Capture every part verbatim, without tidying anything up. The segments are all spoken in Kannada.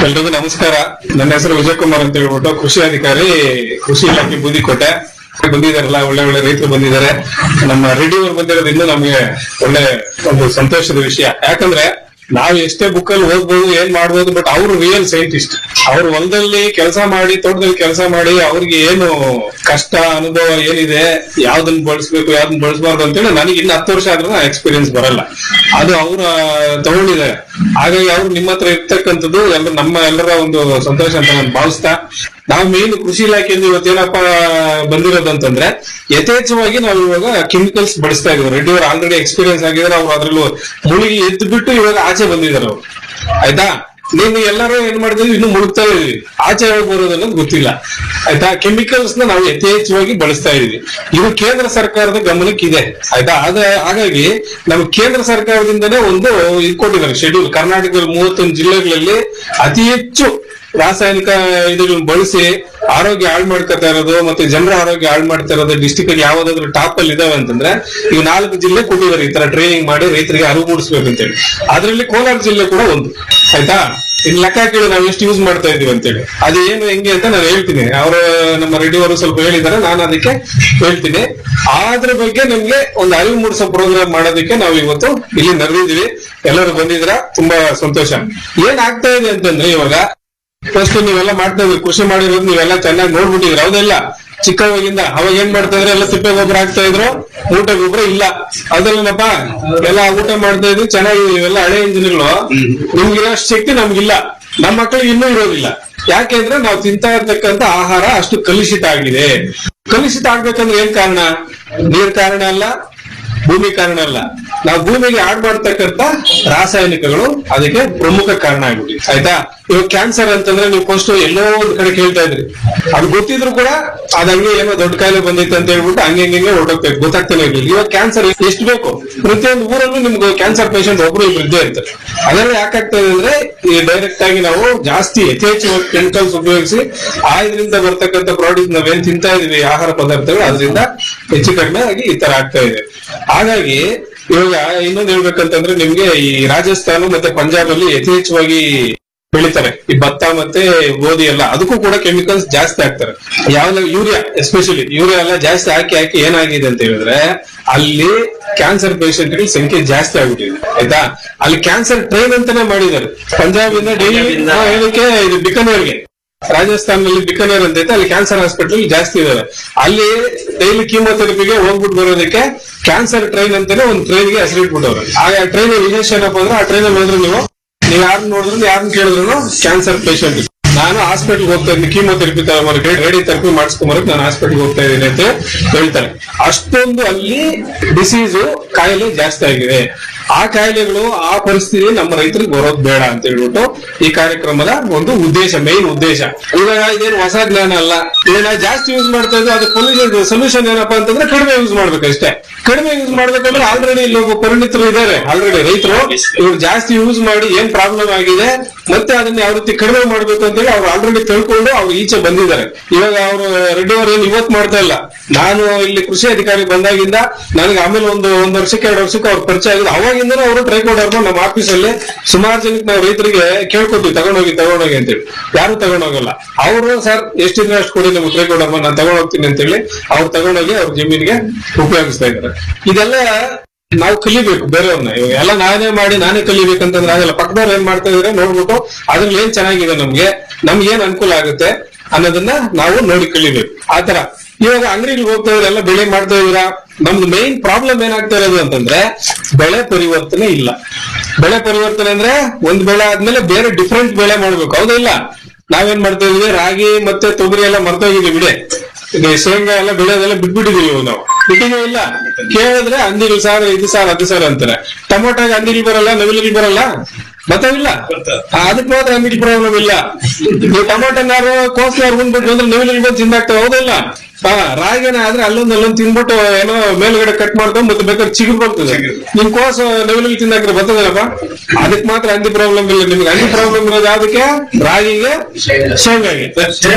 ಎಲ್ರಿಗೂ ನಮಸ್ಕಾರ. ನನ್ನ ಹೆಸರು ವಿಜಯ್ ಕುಮಾರ್ ಅಂತ ಹೇಳ್ಬಿಟ್ಟು ಕೃಷಿ ಅಧಿಕಾರಿ, ಕೃಷಿ ಇಲಾಖೆ ಬೂದಿಕೋಟೆ. ಬಂದಿದಾರಲ್ಲ, ಒಳ್ಳೆ ಒಳ್ಳೆ ರೈತರು ಬಂದಿದ್ದಾರೆ. ನಮ್ಮ ರೆಡ್ಡಿ ಅವರು ಬಂದಿರೋದು ಇನ್ನೂ ನಮ್ಗೆ ಒಳ್ಳೆ ಒಂದು ಸಂತೋಷದ ವಿಷಯ. ಯಾಕಂದ್ರೆ ನಾವ್ ಎಷ್ಟೇ ಬುಕ್ ಅಲ್ಲಿ ಓದ್ಬೋದು, ಏನ್ ಮಾಡ್ಬೋದು, ಬಟ್ ಅವ್ರು ರಿಯಲ್ ಸೈಂಟಿಸ್ಟ್. ಅವ್ರು ಹೊಲದಲ್ಲಿ ಕೆಲಸ ಮಾಡಿ, ತೋಟದಲ್ಲಿ ಕೆಲಸ ಮಾಡಿ, ಅವ್ರಿಗೆ ಏನು ಕಷ್ಟ ಅನುಭವ ಏನಿದೆ, ಯಾವ್ದನ್ನ ಬಳಸ್ಬೇಕು ಯಾವ್ದನ್ನ ಬಳಸಬಾರ್ದು ಅಂತೇಳಿ ನನಗೆ ಇನ್ನು ಹತ್ತು ವರ್ಷ ಆದ್ರೂ ಎಕ್ಸ್ಪೀರಿಯನ್ಸ್ ಬರಲ್ಲ. ಅದು ಅವ್ರ ತಗೊಂಡಿದ್ದಾರೆ. ಹಾಗಾಗಿ ಅವ್ರು ನಿಮ್ಮ ಹತ್ರ ಇರ್ತಕ್ಕಂಥದ್ದು ಎಲ್ಲ ನಮ್ಮ ಎಲ್ಲರ ಒಂದು ಸಂತೋಷ ಅಂತ ನಾನು ಭಾವಿಸ್ತಾ, ನಾವು ಮೇನ್ ಕೃಷಿ ಇಲಾಖೆಯಿಂದ ಇವತ್ತೇನಪ್ಪ ಬಂದಿರೋದು ಅಂತಂದ್ರೆ, ಯಥೇಚ್ಛವಾಗಿ ನಾವು ಇವಾಗ ಕೆಮಿಕಲ್ಸ್ ಬಳಸ್ತಾ ಇದೀವಿ. ರೆಡ್ಡಿ ಅವರು ಆಲ್ರೆಡಿ ಎಕ್ಸ್ಪೀರಿಯನ್ಸ್ ಆಗಿದ್ದಾರೆ. ಅವ್ರು ಅದ್ರಲ್ಲೂ ಮುಳುಗಿ ಎದ್ದು ಬಿಟ್ಟು ಇವಾಗ ಆಚೆ ಬಂದಿದ್ದಾರೆ ಅವ್ರು. ಆಯ್ತಾ, ನೀವು ಎಲ್ಲರೂ ಏನ್ ಮಾಡಿದ್ವಿ, ಇನ್ನು ಮುಳುಗ್ತಾ ಇದೀವಿ. ಆಚೆ ಹೋಗಿ ಬರೋದು ಅನ್ನೋದು ಗೊತ್ತಿಲ್ಲ. ಆಯ್ತಾ, ಕೆಮಿಕಲ್ಸ್ ನ ನಾವು ಯಥೇಚ್ಛವಾಗಿ ಬಳಸ್ತಾ ಇದೀವಿ. ಇದು ಕೇಂದ್ರ ಸರ್ಕಾರದ ಗಮನಕ್ಕಿದೆ. ಆಯ್ತಾ, ಅದ ಹಾಗಾಗಿ ನಮ್ಮ ಕೇಂದ್ರ ಸರ್ಕಾರದಿಂದನೇ ಒಂದು ಇದು ಕೊಟ್ಟಿದ್ದಾರೆ ಶೆಡ್ಯೂಲ್. ಕರ್ನಾಟಕದಲ್ಲಿ ಮೂವತ್ತೊಂದು ಜಿಲ್ಲೆಗಳಲ್ಲಿ ಅತಿ ಹೆಚ್ಚು ರಾಸಾಯನಿಕ ಇದುಗಳನ್ನ ಬಳಸಿ ಆರೋಗ್ಯ ಹಾಳು ಮಾಡ್ಕೊತಾ ಇರೋದು, ಮತ್ತೆ ಜನರ ಆರೋಗ್ಯ ಹಾಳು ಮಾಡ್ತಾ ಇರೋದು ಡಿಸ್ಟಿಕ್ ಅಲ್ಲಿ ಯಾವ್ದಾದ್ರು ಟಾಪ್ ಅಲ್ಲಿ ಇದಾವೆ ಅಂತಂದ್ರೆ ಇವು ನಾಲ್ಕು ಜಿಲ್ಲೆ ಕೊಟ್ಟಿದ್ದಾರೆ ಈ ತರ ಟ್ರೈನಿಂಗ್ ಮಾಡಿ ರೈತರಿಗೆ ಅರಿವು ಮೂಡಿಸ್ಬೇಕಂತೇಳಿ. ಅದ್ರಲ್ಲಿ ಕೋಲಾರ ಜಿಲ್ಲೆ ಕೂಡ ಒಂದು. ಆಯ್ತಾ, ಇನ್ ಲೆಕ್ಕ ಕೇಳಿ ನಾವು ಎಷ್ಟು ಯೂಸ್ ಮಾಡ್ತಾ ಇದೀವಿ ಅಂತೇಳಿ. ಅದು ಏನು ಹೆಂಗೆ ಅಂತ ನಾನು ಹೇಳ್ತೀನಿ. ಅವರು ನಮ್ಮ ರೆಡ್ಡಿ ಅವರು ಸ್ವಲ್ಪ ಹೇಳಿದ್ದಾರೆ, ನಾನು ಅದಕ್ಕೆ ಹೇಳ್ತೀನಿ. ಅದ್ರ ಬಗ್ಗೆ ನಿಮ್ಗೆ ಒಂದು ಅರಿವು ಮೂಡಿಸೋ ಪ್ರೋಗ್ರಾಮ್ ಮಾಡೋದಕ್ಕೆ ನಾವು ಇವತ್ತು ಇಲ್ಲಿ ನೆರೆದಿದ್ದೀವಿ. ಎಲ್ಲರೂ ಬಂದಿದ್ರ ತುಂಬಾ ಸಂತೋಷ. ಏನ್ ಆಗ್ತಾ ಇದೆ ಅಂತಂದ್ರೆ, ಇವಾಗ ಫಸ್ಟ್ ನೀವೆಲ್ಲ ಮಾಡ್ತಾ ಇದ್ರಿ, ಕೃಷಿ ಮಾಡಿರೋದು ನೀವೆಲ್ಲ ಚೆನ್ನಾಗಿ ನೋಡ್ಬಿಟ್ಟಿದ್ರಿ. ಹೌದಲ್ಲ? ಚಿಕ್ಕವಾಗಿಂದ ಅವಾಗ ಏನ್ ಮಾಡ್ತಾ ಇದ್ರೆ ಎಲ್ಲ ತಿಪ್ಪೆ ಗೊಬ್ಬರ ಹಾಕ್ತಾ ಇದ್ರು, ಊಟ ಗೊಬ್ಬರ ಇಲ್ಲ. ಅದಲ್ಲೇನಪ್ಪ, ಎಲ್ಲ ಊಟ ಮಾಡ್ತಾ ಇದ್ವಿ ಚೆನ್ನಾಗಿ. ಇವೆಲ್ಲ ಹಳೆ ಇಂಜಿನ್ಗಳು, ನಿಮ್ಗಿರೋ ಶಕ್ತಿ ನಮ್ಗಿಲ್ಲ, ನಮ್ಮ ಮಕ್ಕಳಿಗೆ ಇನ್ನೂ ಇರೋದಿಲ್ಲ. ಯಾಕೆಂದ್ರೆ ನಾವು ತಿಂತಾ ಇರ್ತಕ್ಕಂಥ ಆಹಾರ ಅಷ್ಟು ಕಲುಷಿತ ಆಗಿದೆ. ಕಲುಷಿತ ಆಗ್ಬೇಕಂದ್ರೆ ಏನ್ ಕಾರಣ? ನೀರ್ ಕಾರಣ ಅಲ್ಲ, ಭೂಮಿ ಕಾರಣ ಅಲ್ಲ, ನಾವು ಭೂಮಿಗೆ ಆಡ್ ಮಾಡ್ತಕ್ಕಂಥ ರಾಸಾಯನಿಕಗಳು ಅದಕ್ಕೆ ಪ್ರಮುಖ ಕಾರಣ ಆಗ್ಬಿಟ್ಟಿದೆ. ಆಯ್ತಾ, ಇವಾಗ ಕ್ಯಾನ್ಸರ್ ಅಂತಂದ್ರೆ ನೀವು ಫಸ್ಟ್ ಎಲ್ಲೋ ಒಂದ್ ಕಡೆ ಕೇಳ್ತಾ ಇದ್ರಿ, ಅದು ಗೊತ್ತಿದ್ರು ಕೂಡ ಅದ್ ಹಂಗೆ ಏನೋ ದೊಡ್ಡ ಕಾಯಿಲೆ ಬಂದೈತೆ ಅಂತ ಹೇಳ್ಬಿಟ್ಟು ಹಂಗೆ ಹಂಗೆ ಹೊರಟೋಗ್ಬೇಕು, ಗೊತ್ತಾಗ್ತಾನೆ ಇರ್ಲಿಲ್ಲ. ಇವಾಗ ಕ್ಯಾನ್ಸರ್ ಎಷ್ಟು ಬೇಕು, ಪ್ರತಿಯೊಂದು ಊರಲ್ಲೂ ನಿಮ್ಗೆ ಕ್ಯಾನ್ಸರ್ ಪೇಷಂಟ್ ಒಬ್ರು ಇಬ್ರು ಇದ್ದೇ ಇರ್ತಾರೆ. ಅದೆಲ್ಲ ಯಾಕಾಗ್ತದೆ ಅಂದ್ರೆ, ಈ ಡೈರೆಕ್ಟ್ ಆಗಿ ನಾವು ಜಾಸ್ತಿ ಯಥೇಚ್ಛವಾಗಿ ಕೆಮಿಕಲ್ಸ್ ಉಪಯೋಗಿಸಿ ಆ ಇದರಿಂದ ಬರ್ತಕ್ಕಂಥ ಪ್ರಾಡಕ್ಟ್ ನಾವೇನ್ ತಿಂತಾ ಇದೀವಿ, ಆಹಾರ ಪದಾರ್ಥಗಳು, ಅದರಿಂದ ಹೆಚ್ಚು ಕಡಿಮೆ ಆಗಿ ಈ ತರ ಆಗ್ತಾ ಇದೆ. ಹಾಗಾಗಿ ಇವಾಗ ಇನ್ನೊಂದು ಹೇಳ್ಬೇಕಂತಂದ್ರೆ, ನಿಮ್ಗೆ ಈ ರಾಜಸ್ಥಾನ ಮತ್ತೆ ಪಂಜಾಬ್ ಅಲ್ಲಿ ಯಥೇಚ್ಛವಾಗಿ ಬೆಳಿತಾರೆ ಈ ಭತ್ತ ಮತ್ತೆ ಗೋಧಿ ಎಲ್ಲ. ಅದಕ್ಕೂ ಕೂಡ ಕೆಮಿಕಲ್ಸ್ ಜಾಸ್ತಿ ಹಾಕ್ತಾರೆ. ಯಾವ್ದು ಯೂರಿಯಾ, ಎಸ್ಪೆಷಲಿ ಯೂರಿಯಾ ಎಲ್ಲ ಜಾಸ್ತಿ ಹಾಕಿ ಹಾಕಿ ಏನಾಗಿದೆ ಅಂತ ಹೇಳಿದ್ರೆ, ಅಲ್ಲಿ ಕ್ಯಾನ್ಸರ್ ಪೇಷಂಟ್ ಗಳ ಸಂಖ್ಯೆ ಜಾಸ್ತಿ ಆಗ್ಬಿಟ್ಟಿದೆ. ಆಯ್ತಾ, ಅಲ್ಲಿ ಕ್ಯಾನ್ಸರ್ ಟ್ರೈನ್ ಅಂತಾನೆ ಮಾಡಿದ್ದಾರೆ. ಪಂಜಾಬ್ ಇಂದ ಡೈಲಿ ಏನಕ್ಕೆ ಇದು ಬಿಕನೇರ್ಗೆ, ರಾಜಸ್ಥಾನದಲ್ಲಿ ಬಿಕನೇರ್ ಅಂತ ಐತೆ, ಅಲ್ಲಿ ಕ್ಯಾನ್ಸರ್ ಹಾಸ್ಪಿಟಲ್ ಜಾಸ್ತಿ ಇದಾವೆ. ಅಲ್ಲಿ ಡೈಲಿ ಕೀಮೋಥೆರಪಿಗೆ ಹೋಗ್ಬಿಟ್ಟು ಬರೋದಕ್ಕೆ ಕ್ಯಾನ್ಸರ್ ಟ್ರೈನ್ ಅಂತಾನೆ ಒಂದು ಟ್ರೈನ್ಗೆ ಹೆಸರಿಟ್ಬಿಟ್ಟವ್ರು. ಆ ಟ್ರೈನ್ ವಿಶೇಷ ಏನಪ್ಪಾ ಅಂದ್ರೆ, ಆ ಟ್ರೈನ್ ಅಲ್ಲಿ ಹೋದ್ರೆ ನೀವು ನೀವ್ ಯಾರನ್ನ ನೋಡಿದ್ರು ಯಾರನ್ನ ಕೇಳಿದ್ರು ಕ್ಯಾನ್ಸರ್ ಪೇಷಂಟ್. ನಾನು ಹಾಸ್ಪಿಟಲ್ ಹೋಗ್ತಾ ಇದ್ದೀನಿ, ಕೀಮೋಥೆರಪಿ ತಗೊಂಬರಕ್ಕೆ, ರೇಡಿಯೋ ಥೆರಪಿ ಮಾಡಿಸ್ಕೊಂಬರಕ್ಕೆ ನಾನು ಹಾಸ್ಪಿಟಲ್ ಹೋಗ್ತಾ ಇದ್ದೀನಿ ಅಂತ ಹೇಳ್ತಾರೆ. ಅಷ್ಟೊಂದು ಅಲ್ಲಿ ಡಿಸೀಸು, ಕಾಯಿಲೆ ಜಾಸ್ತಿ ಆಗಿದೆ. ಆ ಕಾಯಿಲೆಗಳು, ಆ ಪರಿಸ್ಥಿತಿ ನಮ್ಮ ರೈತರಿಗೆ ಬರೋದು ಬೇಡ ಅಂತ ಹೇಳ್ಬಿಟ್ಟು ಈ ಕಾರ್ಯಕ್ರಮದ ಒಂದು ಉದ್ದೇಶ, ಮೇನ್ ಉದ್ದೇಶ. ಇವಾಗ ಇದೇನು ಹೊಸ ಜ್ಞಾನ ಅಲ್ಲ. ಇದನ್ನ ಜಾಸ್ತಿ ಯೂಸ್ ಮಾಡ್ತಾ ಇದ್ರೆ ಅದಕ್ಕೆ ಸೊಲ್ಯೂಷನ್ ಏನಪ್ಪಾ ಅಂತಂದ್ರೆ ಕಡಿಮೆ ಯೂಸ್ ಮಾಡ್ಬೇಕಷ್ಟೇ. ಕಡಿಮೆ ಯೂಸ್ ಮಾಡ್ಬೇಕಂದ್ರೆ ಆಲ್ರೆಡಿ ಇಲ್ಲಿ ಒಬ್ಬ ಪರಿಣಿತರು ಇದ್ದಾರೆ, ಆಲ್ರೆಡಿ ರೈತರು. ಇವ್ರು ಜಾಸ್ತಿ ಯೂಸ್ ಮಾಡಿ ಏನ್ ಪ್ರಾಬ್ಲಮ್ ಆಗಿದೆ, ಮತ್ತೆ ಅದನ್ನ ಯಾವ ರೀತಿ ಕಡಿಮೆ ಮಾಡ್ಬೇಕು ಅಂತೇಳಿ ಅವ್ರು ಆಲ್ರೆಡಿ ತಿಳ್ಕೊಂಡು ಅವ್ರು ಈಚೆ ಬಂದಿದ್ದಾರೆ. ಇವಾಗ ಅವರು ರೆಡ್ಡಿ ಅವರು ಏನ್ ಇವತ್ತು ಮಾಡ್ತಾ ಇಲ್ಲ. ನಾನು ಇಲ್ಲಿ ಕೃಷಿ ಅಧಿಕಾರಿ ಬಂದಾಗಿಂದ ನನಗೆ ಆಮೇಲೆ ಒಂದು ಒಂದ್ ವರ್ಷಕ್ಕೆ ಎರಡು ವರ್ಷಕ್ಕೆ ಅವ್ರ ಪರಿಚಯ ಆಗಿದೆ. ಅವಾಗಿಂದನೂ ಅವರು ಟ್ರೈಕೋಡರ್ಮ ನಮ್ಮ ಆಫೀಸಲ್ಲಿ ಸುಮಾರು ಜನಕ್ಕೆ ನಾವು ರೈತರಿಗೆ ಕೇಳ್ಕೊತೀವಿ, ತಗೊಂಡೋಗಿ ತಗೊಂಡೋಗಿ ಅಂತೇಳಿ. ಯಾರು ತಗೊಂಡೋಗಲ್ಲ. ಅವರು ಸರ್ ಎಷ್ಟಿದ್ರೆ ಅಷ್ಟು ಕೊಡಿ ನಮ್ಗೆ ಟ್ರೈಕೋಡರ್ಮ, ನಾನು ತಗೊಂಡೋಗ್ತೀನಿ ಅಂತೇಳಿ ಅವ್ರು ತಗೊಂಡೋಗಿ ಅವ್ರ ಜಮೀನಿಗೆ ಉಪಯೋಗಿಸ್ತಾ ಇದ್ದಾರೆ. ಇದೆಲ್ಲ ನಾವು ಕಲಿಬೇಕು ಬೇರೆಯವ್ರನ್ನ. ಇವಾಗ ಎಲ್ಲ ನಾನೇ ಮಾಡಿ ನಾನೇ ಕಲಿಬೇಕಂತಂದ್ರೆ ಆಗಲ್ಲ. ಪಕ್ಕದವ್ರು ಏನ್ ಮಾಡ್ತಾ ಇದ್ರೆ ನೋಡ್ಬಿಟ್ಟು ಅದ್ರಲ್ಲಿ ಏನ್ ಚೆನ್ನಾಗಿದೆ, ನಮ್ಗೆ ನಮ್ಗೆ ಏನ್ ಅನುಕೂಲ ಆಗುತ್ತೆ ಅನ್ನೋದನ್ನ ನಾವು ನೋಡಿ ಕಲಿಬೇಕು. ಆತರ ಇವಾಗ ಅಂಗಡಿಗೆ ಹೋಗ್ತಾ ಇದ್ರೆ ಎಲ್ಲ ಬೆಳೆ ಮಾಡ್ತಾ ಇದೀರಾ. ನಮ್ದು ಮೇನ್ ಪ್ರಾಬ್ಲಮ್ ಏನಾಗ್ತಾ ಇರೋದು ಅಂತಂದ್ರೆ, ಬೆಳೆ ಪರಿವರ್ತನೆ ಇಲ್ಲ. ಬೆಳೆ ಪರಿವರ್ತನೆ ಅಂದ್ರೆ ಒಂದ್ ಬೆಳೆ ಆದ್ಮೇಲೆ ಬೇರೆ ಡಿಫ್ರೆಂಟ್ ಬೆಳೆ ಮಾಡ್ಬೇಕು. ಹೌದಿಲ್ಲ? ನಾವೇನ್ ಮಾಡ್ತಾ ಇದೀವಿ, ರಾಗಿ ಮತ್ತೆ ತೊಗರಿ ಎಲ್ಲ ಮರ್ತೋಗಿದೀವಿ ಬಿಡೆ. ಈಗ ಶೇಂಗಾ ಎಲ್ಲ ಬೆಳೆಯೋದೆಲ್ಲ ಬಿಟ್ಬಿಟ್ಟಿದೀವಿ ನಾವು. ಬಿಟ್ಟಿದೀವಿ ಇಲ್ಲ, ಕೇಳಿದ್ರೆ ಹಂದಿಗಳು ಸಾರ್, ಇದು ಸಾರ್, ಅದು ಸಾರ್ ಅಂತಾರೆ. ಟೊಮೊಟೊಗೆ ಹಂದಿಗಳು ಬರಲ್ಲ, ನವಿಲಿಗಳು ಬರಲ್ಲ, ಬರ್ತಾವಿಲ್ಲ. ಅದಕ್ಕೆ ಮಾತ್ರ ಹಂದಿಗೆ ಪ್ರಾಬ್ಲಮ್ ಇಲ್ಲ. ನೀವು ಟೊಮೊಟೊನಾರು ಕೋಸ್ನಾರು ಬಂದ್ಬಿಟ್ಟು ಅಂದ್ರೆ ನವಿಲಿಗಳು ಬಂದು ತಿಂದಾಗ್ತಾವ. ಹೌದಲ್ಲ? ಹಾ, ರಾಗಿನ ಆದ್ರೆ ಅಲ್ಲೊಂದ್ ಅಲ್ಲೊಂದ್ ತಿನ್ಬಿಟ್ಟು ಏನೋ ಮೇಲ್ಗಡೆ ಕಟ್ ಮಾಡ್ಕೊಂಡು ಮತ್ತೆ ಬೇಕಾದ್ರೆ ಚಿಗುರು ಬರ್ತದೆ. ನಿಮ್ ಕೋಸ ನವಿಲಿಗೆ ತಿಂದಾಕ್ರೆ ಬರ್ತದಲ್ಲಪ್ಪ. ಅದಕ್ಕೆ ಮಾತ್ರ ಹಂದಿ ಪ್ರಾಬ್ಲಮ್ ಇಲ್ಲ. ನಿಮ್ಗೆ ಹಂದಿ ಪ್ರಾಬ್ಲಮ್ ಇರೋದು ಯಾವ್ದಕ್ಕೆ? ರಾಗಿಗೆ, ಶೇಂಗಾಗೆ.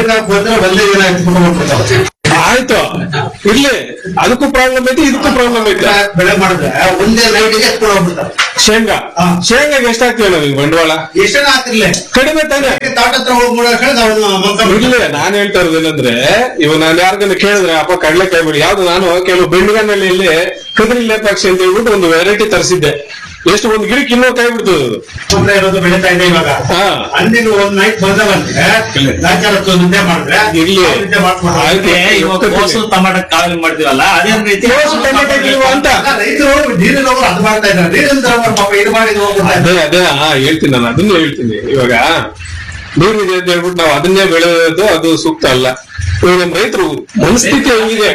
ಆಯ್ತು, ಇರ್ಲಿ. ಅದಕ್ಕೂ ಪ್ರಾಬ್ಲಮ್ ಐತಿ, ಇದಕ್ಕೂ ಪ್ರಾಬ್ಲಮ್ ಐತಿ. ಬೆಳೆ ಮಾಡಿದ್ರೆ ಒಂದೇ ನೈಟ್ಗೆ ಶೇಂಗಾ ಶೇಂಗಾಗೆ ಎಷ್ಟಾಗ್ತೀವಿ ನಾವು ಬಂಡವಾಳ? ಎಷ್ಟನ್ನ ಹಾಕಿರ್ಲಿ ಕಡಿಮೆ ತಾನೆ. ತಾಟತ್ರ ಹೋಗಿ ಇಲ್ಲ ನಾನ್ ಹೇಳ್ತಾ ಇರೋದೇನಂದ್ರೆ ಇವಾಗ ನಾನು ಯಾರಿಗನ್ನ ಕೇಳಿದ್ರೆ ಅಪ್ಪ ಕಡ್ಲೆಕಾಯಿ ಬಿಡಿ ಯಾವ್ದು ನಾನು ಕೆಲವು ಬೆಂಡಗನಹಳ್ಳಿಯಲ್ಲಿ ಕದ್ರಿ ಲೇಪಾಕ್ಷಿ ಅಂತ ಹೇಳ್ಬಿಟ್ಟು ಒಂದು ವೆರೈಟಿ ತರಿಸಿದ್ದೆ. ಎಷ್ಟು ಒಂದು ಗಿಡಕ್ಕೆ ಇನ್ನೂ ಕಾಯಿ ಬಿಡ್ತದೆ ತೊಂದರೆ ಇರೋದು ಬೆಳೀತಾ ಇದೆ ಇವಾಗ. ಅಂದಿನ ಒಂದ್ ನೈಟ್ ಬಂದವಂತೆ ನಿದ್ದೆ ಮಾಡಿದ್ರೆ ಇರ್ಲಿ ಟೊಮಾಟೊ ಕಾಳು ಮಾಡ್ತೀವಲ್ಲ ಅದೇ ರೀತಿ ಅಂತ ರೈತರು ನೀರಿನ ಅದು ಮಾಡ್ತಾ ಇದ್ದಾರೆ. ನೀರಿನ ಪಾಪ ಇದು ಮಾಡಿದ್ ಅದೇ ಅದೇ ಹಾ ಹೇಳ್ತೀನಿ ನಾನು ಅದನ್ನ ಹೇಳ್ತೀನಿ. ಇವಾಗ ನೀರಿದೆ ಅಂತ ಹೇಳ್ಬಿಟ್ಟು ನಾವು ಅದನ್ನೇ ಬೆಳೆಯೋದು ಅದು ಸೂಕ್ತ ಅಲ್ಲ. ಇವಾಗ ನಮ್ಮ ರೈತರು ಮನಸ್ಥಿತಿ ಹೆಂಗಿದೆ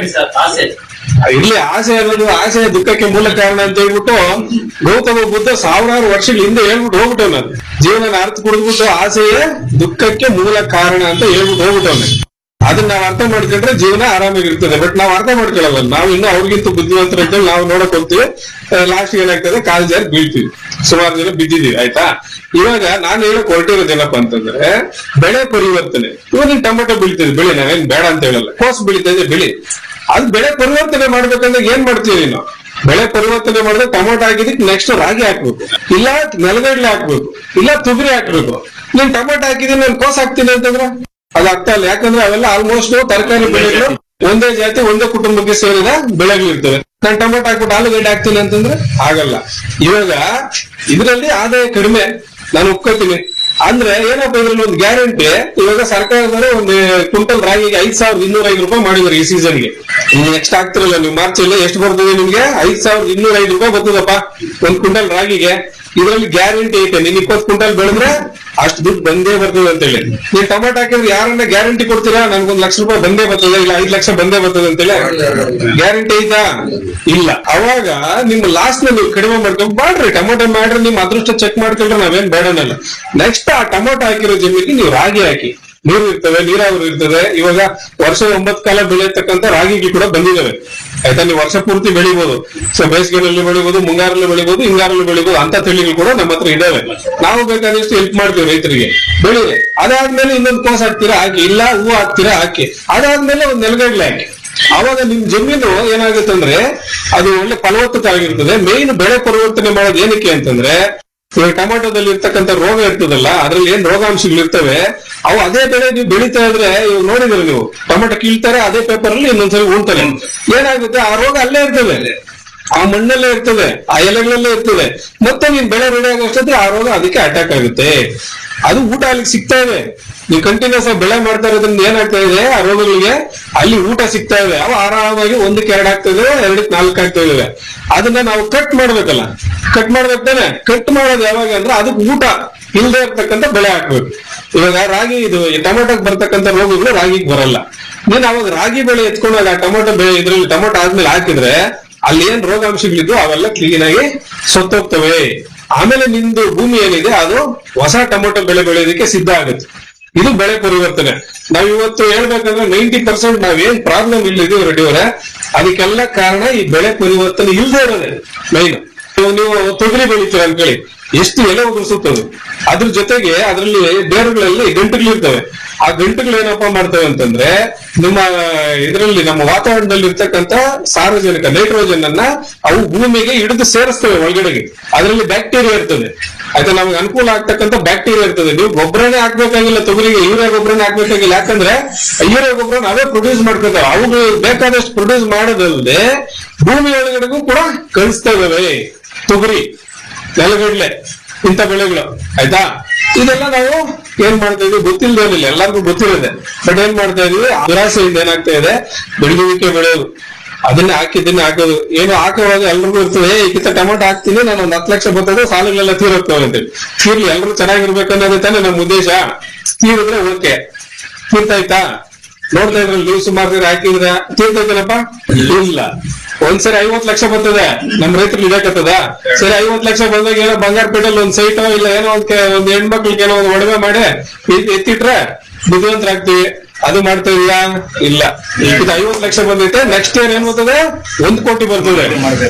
ಇಲ್ಲಿ ಆಸೆ ಅನ್ನೋದು ಆಸೆ ದುಃಖಕ್ಕೆ ಮೂಲ ಕಾರಣ ಅಂತ ಹೇಳ್ಬಿಟ್ಟು ಗೌತಮ ಬುದ್ಧ ಸಾವಿರಾರು ವರ್ಷಗಳ ಹಿಂದೆ ಹೇಳ್ಬಿಟ್ಟು ಹೋಗ್ಬಿಟ್ಟವನ ಜೀವನ ಅರ್ಥ ಕುಡಿದ್ಬಿಟ್ಟು ಆಸೆಯೇ ದುಃಖಕ್ಕೆ ಮೂಲ ಕಾರಣ ಅಂತ ಹೇಳ್ಬಿಟ್ಟು ಹೋಗ್ಬಿಟ್ಟವನ. ಅದನ್ನ ನಾವ್ ಅರ್ಥ ಮಾಡ್ಕೊಂಡ್ರೆ ಜೀವನ ಆರಾಮಾಗಿರ್ತದೆ. ಬಟ್ ನಾವ್ ಅರ್ಥ ಮಾಡ್ಕೊಳ್ಳಲ್ಲ. ನಾವು ಇನ್ನೂ ಅವ್ರಿಗಿಂತ ಬುದ್ಧಿವಂತರ ಅಂತೇಳಿ ನಾವು ನೋಡಕ್ ಹೋಗ್ತೀವಿ. ಲಾಸ್ಟ್ ಏನಾಗ್ತದೆ ಕಾಲ್ ಜಾರಿ ಬೀಳ್ತೀವಿ. ಸುಮಾರು ಜನ ಬಿದ್ದಿದೀವಿ ಆಯ್ತಾ. ಇವಾಗ ನಾನು ಹೇಳಕ್ ಹೊರಟಿರೋದೇನಪ್ಪ ಅಂತಂದ್ರೆ ಬೆಳೆ ಪರಿವರ್ತನೆ. ಇವಾಗ ನೀನ್ ಟೊಮೆಟೊ ಬೀಳ್ತಿದೆ ಬೆಳೆ, ನಾವೇನ್ ಬೇಡ ಅಂತ ಹೇಳಲ್ಲ. ಕೋಸು ಬೆಳೀತಾ ಇದೆ ಬೆಳಿ. ಅದು ಬೆಳೆ ಪರಿವರ್ತನೆ ಮಾಡ್ಬೇಕಂದ್ರೆ ಏನ್ ಮಾಡ್ತೀವಿ ನೀನು? ಬೆಳೆ ಪರಿವರ್ತನೆ ಮಾಡಿದ್ರೆ ಟೊಮೊಟೊ ಹಾಕಿದಕ್ಕೆ ನೆಕ್ಸ್ಟ್ ರಾಗಿ ಹಾಕ್ಬೇಕು, ಇಲ್ಲ ನೆಲಗಡಲೆ ಹಾಕ್ಬೇಕು, ಇಲ್ಲ ತುಗರಿ ಹಾಕ್ಬೇಕು. ನೀನ್ ಟೊಮೊಟೊ ಹಾಕಿದೀನಿ ನಾನು ಕೋಸ್ ಹಾಕ್ತೀನಿ ಅಂತಂದ್ರೆ ಅದು ಆಗ್ತಾ ಇಲ್ಲ. ಯಾಕಂದ್ರೆ ಅವೆಲ್ಲ ಆಲ್ಮೋಸ್ಟ್ ತರಕಾರಿ ಬೆಳೆಗಳು ಒಂದೇ ಜಾತಿ ಒಂದೇ ಕುಟುಂಬಕ್ಕೆ ಸೇರಿದ ಬೆಳೆಗಳಿರ್ತವೆ. ನಾನು ಟೊಮೊಟೊ ಹಾಕ್ಬಿಟ್ಟು ಆಲೂಗಡ್ಡೆ ಹಾಕ್ತೀನಿ ಅಂತಂದ್ರೆ ಆಗಲ್ಲ. ಇವಾಗ ಇದರಲ್ಲಿ ಆದಾಯ ಕಡಿಮೆ, ನಾನು ಒಪ್ಕೋತೀನಿ. ಅಂದ್ರೆ ಏನಪ್ಪ ಇದ್ರಲ್ಲಿ ಒಂದು ಗ್ಯಾರಂಟಿ. ಇವಾಗ ಸರ್ಕಾರದವರು ಒಂದು ಕ್ವಿಂಟಲ್ ರಾಗಿಗೆ ಐದ್ ಸಾವಿರದ ಇನ್ನೂರ ಐದು ರೂಪಾಯಿ ಮಾಡಿದ್ರು ಈ ಸೀಸನ್ಗೆ. ನೆಕ್ಸ್ಟ್ ಆಗ್ತಿರಲ್ಲ ನೀವು ಮಾರ್ಚ್ ಅಲ್ಲಿ ಎಷ್ಟು ಬರ್ತದೆ ನಿಮ್ಗೆ? ಐದ್ ಸಾವಿರದ ಇನ್ನೂರ ಐದು ರೂಪಾಯಿ ಬರ್ತದಪ್ಪ ಒಂದ್ ಕ್ವಿಂಟಲ್ ರಾಗಿಗೆ. ಇದರಲ್ಲಿ ಗ್ಯಾರಂಟಿ ಐತೆ ನೀನ್ ಇಪ್ಪತ್ತು ಕ್ವಿಂಟಲ್ ಬೆಳೆದ್ರೆ ಅಷ್ಟು ದುಡ್ಡು ಬಂದೇ ಬರ್ತದೆ ಅಂತ ಹೇಳಿ. ನೀನ್ ಟೊಮೆಟೊ ಹಾಕಿದ್ರೆ ಯಾರನ್ನ ಗ್ಯಾರಂಟಿ ಕೊಡ್ತೀರಾ ನನ್ಗೊಂದ್ ಲಕ್ಷ ರೂಪಾಯಿ ಬಂದೇ ಬರ್ತದೆ, ಇಲ್ಲ ಐದ್ ಲಕ್ಷ ಬಂದೇ ಬರ್ತದೆ ಅಂತೇಳಿ ಗ್ಯಾರಂಟಿ ಐತಾ? ಇಲ್ಲ. ಅವಾಗ ನಿಮ್ ಲಾಸ್ ನ ನೀವು ಕಡಿಮೆ ಮಾಡ್ಕೊಂಡು ಮಾಡ್ರಿ, ಟೊಮೆಟೊ ಮಾಡ್ರಿ, ನಿಮ್ ಅದೃಷ್ಟ ಚೆಕ್ ಮಾಡ್ಕೊಂಡ್ರೆ ನಾವೇನ್ ಬೇಡನಲ್ಲ. ನೆಕ್ಸ್ಟ್ ಆ ಟೊಮೆಟೊ ಹಾಕಿರೋ ಜಮೀನಿಗೆ ನೀವು ರಾಗಿ ಹಾಕಿ. ನೀರು ಇರ್ತವೆ, ನೀರಾವರಿ ಇರ್ತದೆ. ಇವಾಗ ವರ್ಷ ಒಂಬತ್ತು ಕಾಲ ಬೆಳೆಯತಕ್ಕಂತ ರಾಗಿಗಳು ಕೂಡ ಬಂದಿದ್ದಾವೆ ಆಯ್ತಾ. ನೀವು ವರ್ಷ ಪೂರ್ತಿ ಬೆಳಿಬಹುದು. ಸೊ ಬೇಸಿಗೆನಲ್ಲಿ ಬೆಳಿಬಹುದು, ಮುಂಗಾರಲ್ಲಿ ಬೆಳಿಬಹುದು, ಹಿಂಗಾರಲ್ಲಿ ಬೆಳಿಬಹುದು. ಅಂತ ತಳಿಗಳು ಕೂಡ ನಮ್ಮ ಹತ್ರ ಇದಾವೆ. ನಾವು ಬೇಕಾದಷ್ಟು ಹೆಲ್ಪ್ ಮಾಡ್ತೀವಿ ರೈತರಿಗೆ. ಬೆಳಿರಿ. ಅದಾದ್ಮೇಲೆ ಇನ್ನೊಂದು ಕೋಸ್ ಹಾಕ್ತೀರಾ ಹಾಕಿ, ಇಲ್ಲ ಹೂ ಹಾಕ್ತೀರಾ ಹಾಕಿ. ಅದಾದ್ಮೇಲೆ ಒಂದ್ ನೆಲಗಡಲೆ ಹಾಕಿ. ಅವಾಗ ನಿಮ್ ಜಮೀನು ಏನಾಗುತ್ತೆ ಅಂದ್ರೆ ಅದು ಒಳ್ಳೆ ಫಲವತ್ತತೆ ಆಗಿರ್ತದೆ. ಮೇನ್ ಬೆಳೆ ಪರಿವರ್ತನೆ ಮಾಡೋದು ಏನಕ್ಕೆ ಅಂತಂದ್ರೆ ಇವಾಗ ಟೊಮೆಟೊದಲ್ಲಿ ಇರ್ತಕ್ಕಂಥ ರೋಗ ಇರ್ತದಲ್ಲ, ಅದ್ರಲ್ಲಿ ಏನ್ ರೋಗಾಂಶಗಳು ಇರ್ತವೆ ಅವು ಅದೇ ಬೆಳೆ ನೀವು ಬೆಳೀತಾ ಇದ್ರೆ ಇವಾಗ ನೋಡಿದ್ರೆ ನೀವು ಟೊಮೆಟೊ ಕೀಳ್ತಾರೆ, ಅದೇ ಪೇಪರ್ ಅಲ್ಲಿ ಇನ್ನೊಂದ್ಸರಿ ಉಣ್ತಾರೆ. ಏನಾಗುತ್ತೆ ಆ ರೋಗ ಅಲ್ಲೇ ಇರ್ತದೆ, ಆ ಮಣ್ಣಲ್ಲೇ ಇರ್ತದೆ, ಆ ಎಲೆಗಳಲ್ಲೇ ಇರ್ತದೆ. ಮತ್ತೆ ನೀನ್ ಬೆಳೆ ರೆಡಿ ಆಗೋಷ್ಟೊತ್ತಿಗೆ ಆ ರೋಗ ಅದಕ್ಕೆ ಅಟ್ಯಾಕ್ ಆಗುತ್ತೆ. ಅದು ಊಟ ಅಲ್ಲಿಗೆ ಸಿಗ್ತಾ ಇದೆ. ನೀವು ಕಂಟಿನ್ಯೂಸ್ ಆಗಿ ಬೆಳೆ ಮಾಡ್ತಾ ಇರೋದ್ರಿಂದ ಏನಾಗ್ತಾ ಇದೆ ಆ ರೋಗಗಳಿಗೆ ಅಲ್ಲಿ ಊಟ ಸಿಗ್ತಾ ಇದೆ. ಅವು ಆರಾಮಾಗಿ ಒಂದಕ್ಕೆ ಎರಡು ಆಗ್ತಾ ಇದೆ, ಎರಡಕ್ಕೆ ನಾಲ್ಕು ಆಗ್ತಾ ಇದಾವೆ. ಅದನ್ನ ನಾವು ಕಟ್ ಮಾಡ್ಬೇಕಲ್ಲ, ಕಟ್ ಮಾಡ್ಬೇಕು ತಾನೆ. ಕಟ್ ಮಾಡೋದು ಯಾವಾಗ ಅಂದ್ರೆ ಅದಕ್ಕೆ ಊಟ ಇಲ್ಲದೆ ಇರ್ತಕ್ಕಂಥ ಬೆಳೆ ಹಾಕ್ಬೇಕು. ಇವಾಗ ರಾಗಿ ಇದು ಟೊಮೆಟೊಗೆ ಬರ್ತಕ್ಕಂಥ ರೋಗಗಳು ರಾಗಿಗೆ ಬರಲ್ಲ. ನೀನ್ ಅವಾಗ ರಾಗಿ ಬೆಳೆ ಎತ್ಕೊಂಡಾಗ ಆ ಟೊಮೆಟೊ ಬೆಳೆ ಇದ್ರಲ್ಲಿ ಟೊಮೆಟೊ ಆದ್ಮೇಲೆ ಹಾಕಿದ್ರೆ ಅಲ್ಲಿ ಏನ್ ರೋಗಾಂಶಗಳಿದ್ದು ಅವೆಲ್ಲ ಕ್ಲೀನ್ ಆಗಿ ಸತ್ತೋಗ್ತವೆ. ಆಮೇಲೆ ನಿಂದು ಭೂಮಿ ಏನಿದೆ ಅದು ಹೊಸ ಟೊಮೆಟೊ ಬೆಳೆ ಬೆಳೆಯೋದಕ್ಕೆ ಸಿದ್ಧ ಆಗುತ್ತೆ. ಇದು ಬೆಳೆ ಪರಿವರ್ತನೆ. ನಾವ್ ಇವತ್ತು ಹೇಳ್ಬೇಕಂದ್ರೆ ನೈಂಟಿ ಪರ್ಸೆಂಟ್ ನಾವೇನ್ ಪ್ರಾಬ್ಲಮ್ ಇಲ್ಲಿದೀವಿ ರೆಡ್ಡಿ ಅವರೇ, ಅದಕ್ಕೆಲ್ಲ ಕಾರಣ ಈ ಬೆಳೆ ಪರಿವರ್ತನೆ ಇಲ್ಲದೆ ಇರೋದೇ ಮೈನ್. ನೀವು ತೊಗರಿ ಬೆಳಿತೀರ ಅನ್ಕೊಳ್ಳಿ, ಎಷ್ಟು ಎಲೆ ಉದುರಿಸುತ್ತದೆ. ಅದ್ರ ಜೊತೆಗೆ ಅದರಲ್ಲಿ ಬೇರುಗಳಲ್ಲಿ ಗಂಟುಗಳಿರ್ತವೆ. ಆ ಗಂಟುಗಳು ಏನಪ್ಪಾ ಮಾಡ್ತವೆ ಅಂತಂದ್ರೆ ನಿಮ್ಮ ಇದರಲ್ಲಿ ನಮ್ಮ ವಾತಾವರಣದಲ್ಲಿ ಇರ್ತಕ್ಕಂಥ ಸಾರಜನಕ ನೈಟ್ರೋಜನ್ ಅನ್ನ ಅವು ಭೂಮಿಗೆ ಹಿಡಿದು ಸೇರಿಸ್ತವೆ ಒಳಗಡೆಗೆ. ಅದರಲ್ಲಿ ಬ್ಯಾಕ್ಟೀರಿಯಾ ಇರ್ತದೆ ಆಯ್ತಾ. ನಮ್ಗೆ ಅನುಕೂಲ ಆಗ್ತಕ್ಕಂಥ ಬ್ಯಾಕ್ಟೀರಿಯಾ ಇರ್ತದೆ. ನೀವು ಗೊಬ್ಬರನೇ ಹಾಕ್ಬೇಕಾಗಿಲ್ಲ, ತೊಗರಿಗೆ ಯೂರಿಯಾ ಗೊಬ್ಬರನೇ ಹಾಕ್ಬೇಕಾಗಿಲ್ಲ. ಯಾಕಂದ್ರೆ ಯೂರಿಯಾ ಗೊಬ್ಬರ ನಾವೇ ಪ್ರೊಡ್ಯೂಸ್ ಮಾಡ್ಕೊತಾವೆ. ಅವುಗಳು ಬೇಕಾದಷ್ಟು ಪ್ರೊಡ್ಯೂಸ್ ಮಾಡೋದಲ್ಲದೆ ಭೂಮಿ ಒಳಗಡೆಗೂ ಕೂಡ ಕಳಿಸ್ತಾ ಇದಾವೆ. ತೊಗರಿ, ನೆಲಗಡಲೆ, ಇಂಥ ಬೆಳೆಗಳು ಆಯ್ತಾ. ಇದೆಲ್ಲ ನಾವು ಏನ್ ಮಾಡ್ತಾ ಇದೀವಿ ಗೊತ್ತಿಲ್ಲದೇನಿಲ್ಲ, ಎಲ್ಲರಿಗೂ ಗೊತ್ತಿರೋದೆ. ಬಟ್ ಏನ್ ಮಾಡ್ತಾ ಇದೀವಿ ದುರಾಸೆಯಿಂದ ಏನಾಗ್ತಾ ಇದೆ ಬೆಳೆಯುವಿಕೆ ಬೆಳೆಯೋದು, ಅದನ್ನ ಹಾಕಿದ್ದನ್ನ ಹಾಕೋದು. ಏನು ಹಾಕುವಾಗ ಎಲ್ರಿಗೂ ಇರ್ತದೆ, ಈಗಿಂತ ಟೊಮೆಟೊ ಹಾಕ್ತೀನಿ ನಾನು ಒಂದ್ ಹತ್ತು ಲಕ್ಷ ಬರ್ತದೆ, ಸಾಲಗಳೆಲ್ಲ ತೀರೋಗ್ತವೆ ಅಂತೇಳಿ. ತೀರ್ಲಿ, ಎಲ್ರು ಚೆನ್ನಾಗಿರ್ಬೇಕು ಅನ್ನೋದೇ ತಾನೇ ನಮ್ಮ ಉದ್ದೇಶ. ತೀರಿದ್ರೆ ಓಕೆ, ತೀರ್ತಾಯ್ತಾ? ನೋಡ್ತಾ ಇದ್ರಲ್ಲಿ ನೀವು ಸುಮಾರು ಹಾಕಿದ್ರೆ ತೀರ್ತೈತೇನಪ್ಪ? ಇಲ್ಲ. ಒಂದ್ಸರಿ ಐವತ್ ಲಕ್ಷ ಬರ್ತದೆ ನಮ್ ರೈತರು ಇದಾಕತ್ತದ. ಸರಿ, ಐವತ್ ಲಕ್ಷ ಬಂದಾಗ ಏನೋ ಬಂಗಾರಪೇಟೆಲ್ ಒಂದ್ ಸೈಟೋ ಇಲ್ಲ ಏನೋ ಒಂದ್ ಒಂದ್ ಹೆಣ್ಮಕ್ಳಿಗೆ ಏನೋ ಒಂದು ಒಡವೆ ಮಾಡಿ ಎತ್ತಿಟ್ರೆ ಬುದ್ಧಿವಂತರಾಗ್ತೀವಿ. ಅದು ಮಾಡ್ತಾ ಇದೀಯಾ? ಇಲ್ಲ. ಈಗ ಐವತ್ ಲಕ್ಷ ಬಂದೈತೆ, ನೆಕ್ಸ್ಟ್ ಇಯರ್ ಏನ್ ಬರ್ತದೆ? ಒಂದ್ ಕೋಟಿ ಬರ್ತದೆ.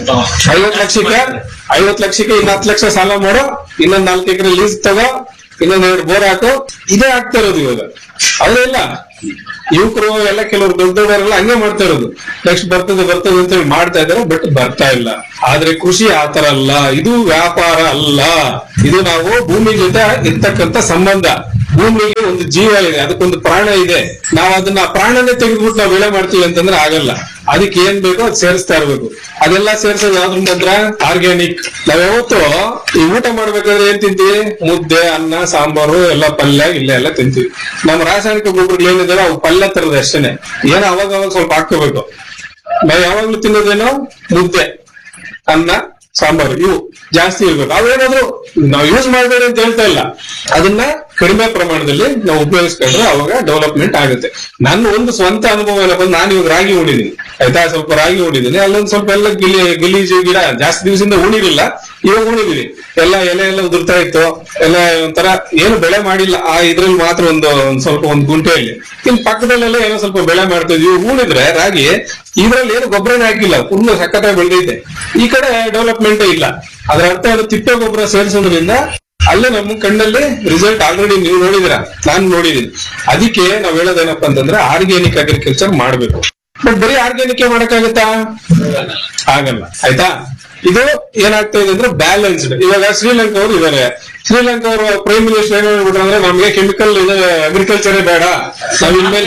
ಐವತ್ ಲಕ್ಷಕ್ಕೆ ಐವತ್ ಲಕ್ಷಕ್ಕೆ ಇನ್ನ ಹತ್ತು ಲಕ್ಷ ಸಾಲ ಮಾಡೋ, ಇನ್ನೊಂದ್ ನಾಲ್ಕು ಎಕರೆ ಲೀಸ್ ತಗೋ, ಇನ್ನೊಂದ್ ಎರಡು ಬೋರ್ ಹಾಕು. ಇದೇ ಆಗ್ತಾ ಇರೋದು ಇವಾಗ. ಅವೆಲ್ಲ ಯುವಕರು ಎಲ್ಲ ಕೆಲವರು ದೊಡ್ಡ ದೊಡ್ಡವರೆಲ್ಲ ಹಂಗೆ ಮಾಡ್ತಾ ಇರೋದು. ನೆಕ್ಸ್ಟ್ ಬರ್ತದೆ ಬರ್ತದೆ ಅಂತ ಹೇಳಿ ಮಾಡ್ತಾ ಇದಾರೆ, ಬಟ್ ಬರ್ತಾ ಇಲ್ಲ. ಆದ್ರೆ ಕೃಷಿ ಆತರ ಅಲ್ಲ, ಇದು ವ್ಯಾಪಾರ ಅಲ್ಲ. ಇದು ನಾವು ಭೂಮಿ ಜೊತೆ ಇರ್ತಕ್ಕಂಥ ಸಂಬಂಧ. ಭೂಮಿಗೆ ಒಂದು ಜೀವ ಇದೆ, ಅದಕ್ಕೊಂದು ಪ್ರಾಣ ಇದೆ. ನಾವು ಅದನ್ನ ಆ ಪ್ರಾಣನೇ ತೆಗೆದ್ಬಿಟ್ಟು ನಾವು ಬೆಳೆ ಮಾಡ್ತೀವಿ ಅಂತಂದ್ರೆ ಆಗಲ್ಲ. ಅದಕ್ಕೆ ಏನ್ ಬೇಕೋ ಅದು ಸೇರಿಸ್ತಾ ಇರ್ಬೇಕು. ಅದೆಲ್ಲ ಸೇರ್ಸೋದು ಯಾವ್ದ್ರಿಂದ ಅಂದ್ರೆ ಆರ್ಗ್ಯಾನಿಕ್. ನಾವ್ ಯಾವತ್ತು ಈ ಊಟ ಮಾಡ್ಬೇಕಾದ್ರೆ ಏನ್ ತಿಂತೀವಿ? ಮುದ್ದೆ, ಅನ್ನ, ಸಾಂಬಾರು, ಎಲ್ಲ ಪಲ್ಯ ಇಲ್ಲ ಎಲ್ಲ ತಿಂತೀವಿ. ನಮ್ಮ ರಾಸಾಯನಿಕ ಗೊಬ್ಬರಗಳು ಏನಿದಾವೆ ಅವು ಪಲ್ಯ ತರದ ಅಷ್ಟೇನೆ, ಏನೋ ಅವಾಗ ಅವಾಗ ಸ್ವಲ್ಪ ಹಾಕೋಬೇಕು. ನಾವ್ ಯಾವಾಗ್ಲೂ ತಿನ್ನೋದೇನೋ ಮುದ್ದೆ, ಅನ್ನ, ಸಾಂಬಾರು, ಇವು ಜಾಸ್ತಿ ಇರ್ಬೇಕು. ಅವೇನಾದ್ರು ನಾವು ಯೂಸ್ ಮಾಡಬೇಡಿ ಅಂತ ಹೇಳ್ತಾ ಇಲ್ಲ, ಅದನ್ನ ಕಡಿಮೆ ಪ್ರಮಾಣದಲ್ಲಿ ನಾವು ಉಪಯೋಗಿಸ್ಕೊಂಡ್ರೆ ಅವಾಗ ಡೆವಲಪ್ಮೆಂಟ್ ಆಗುತ್ತೆ. ನನ್ನ ಒಂದು ಸ್ವಂತ ಅನುಭವ ಏನಪ್ಪ, ನಾನು ಇವಾಗ ರಾಗಿ ಉಣಿದೀನಿ ಆಯ್ತಾ, ಸ್ವಲ್ಪ ರಾಗಿ ಉಣಿದೀನಿ. ಅಲ್ಲೊಂದ್ ಸ್ವಲ್ಪ ಎಲ್ಲ ಗಿಲಿ ಗಲೀಜು ಗಿಡ ಜಾಸ್ತಿ ದಿವಸದಿಂದ ಉಣಿಲಿಲ್ಲ, ಇವಾಗ ಉಣಿದೀವಿ. ಎಲ್ಲ ಎಲೆ ಎಲ್ಲ ಉದುರ್ತಾ ಇತ್ತು, ಎಲ್ಲ ಒಂಥರ ಏನು ಬೆಳೆ ಮಾಡಿಲ್ಲ. ಆ ಇದ್ರಲ್ಲಿ ಮಾತ್ರ ಒಂದು ಒಂದ್ ಸ್ವಲ್ಪ ಒಂದು ಗುಂಟೆಯಲ್ಲಿ, ಇನ್ ಪಕ್ಕದಲ್ಲೆಲ್ಲ ಏನೋ ಸ್ವಲ್ಪ ಬೆಳೆ ಮಾಡ್ತಾ ಇದ್ವಿ. ಉಣಿದ್ರೆ ರಾಗಿ ಇದ್ರಲ್ಲಿ ಏನು ಗೊಬ್ಬರನೇ ಹಾಕಿಲ್ಲ, ಫುಲ್ ಸಖತ್ತಾಗಿ ಬೆಳೆದೈತೆ. ಈ ಕಡೆ ಡೆವಲಪ್ಮೆಂಟೇ ಇಲ್ಲ. ಅದರ ಅರ್ಥ ಅದು ತಿಪ್ಪೆ ಗೊಬ್ಬರ ಸೇರಿಸೋದ್ರಿಂದ ಅಲ್ಲೇ ನಮ್ಮ ಕಣ್ಣಲ್ಲಿ ರಿಸಲ್ಟ್ ಆಲ್ರೆಡಿ ನೀವು ನೋಡಿದಿರ, ನಾನು ನೋಡಿದೀನಿ. ಅದಕ್ಕೆ ನಾವ್ ಹೇಳೋದೇನಪ್ಪ ಅಂತಂದ್ರೆ ಆರ್ಗ್ಯಾನಿಕ್ ಅಗ್ರಿಕಲ್ಚರ್ ಮಾಡ್ಬೇಕು. ಬಟ್ ಬರೀ ಆರ್ಗ್ಯಾನಿಕ್ ಮಾಡಕ್ಕಾಗತ್ತಾ? ಆಗಲ್ಲ ಆಯ್ತಾ. ಇದು ಏನಾಗ್ತಾ ಇದೆ ಅಂದ್ರೆ ಬ್ಯಾಲೆನ್ಸ್ಡ್. ಇವಾಗ ಶ್ರೀಲಂಕಾ ಅವರು ಇದಾರೆ, ಶ್ರೀಲಂಕಾ ಅವರು ಪ್ರೈಮ್ ಮಿನಿಸ್ಟರ್ ಏನ್ ಹೇಳ್ಬಿಟ್ರು ಅಂದ್ರೆ ನಮ್ಗೆ ಕೆಮಿಕಲ್ ಅಗ್ರಿಕಲ್ಚರೇ ಬೇಡ, ನಾವ್ ಇನ್ಮೇಲೆ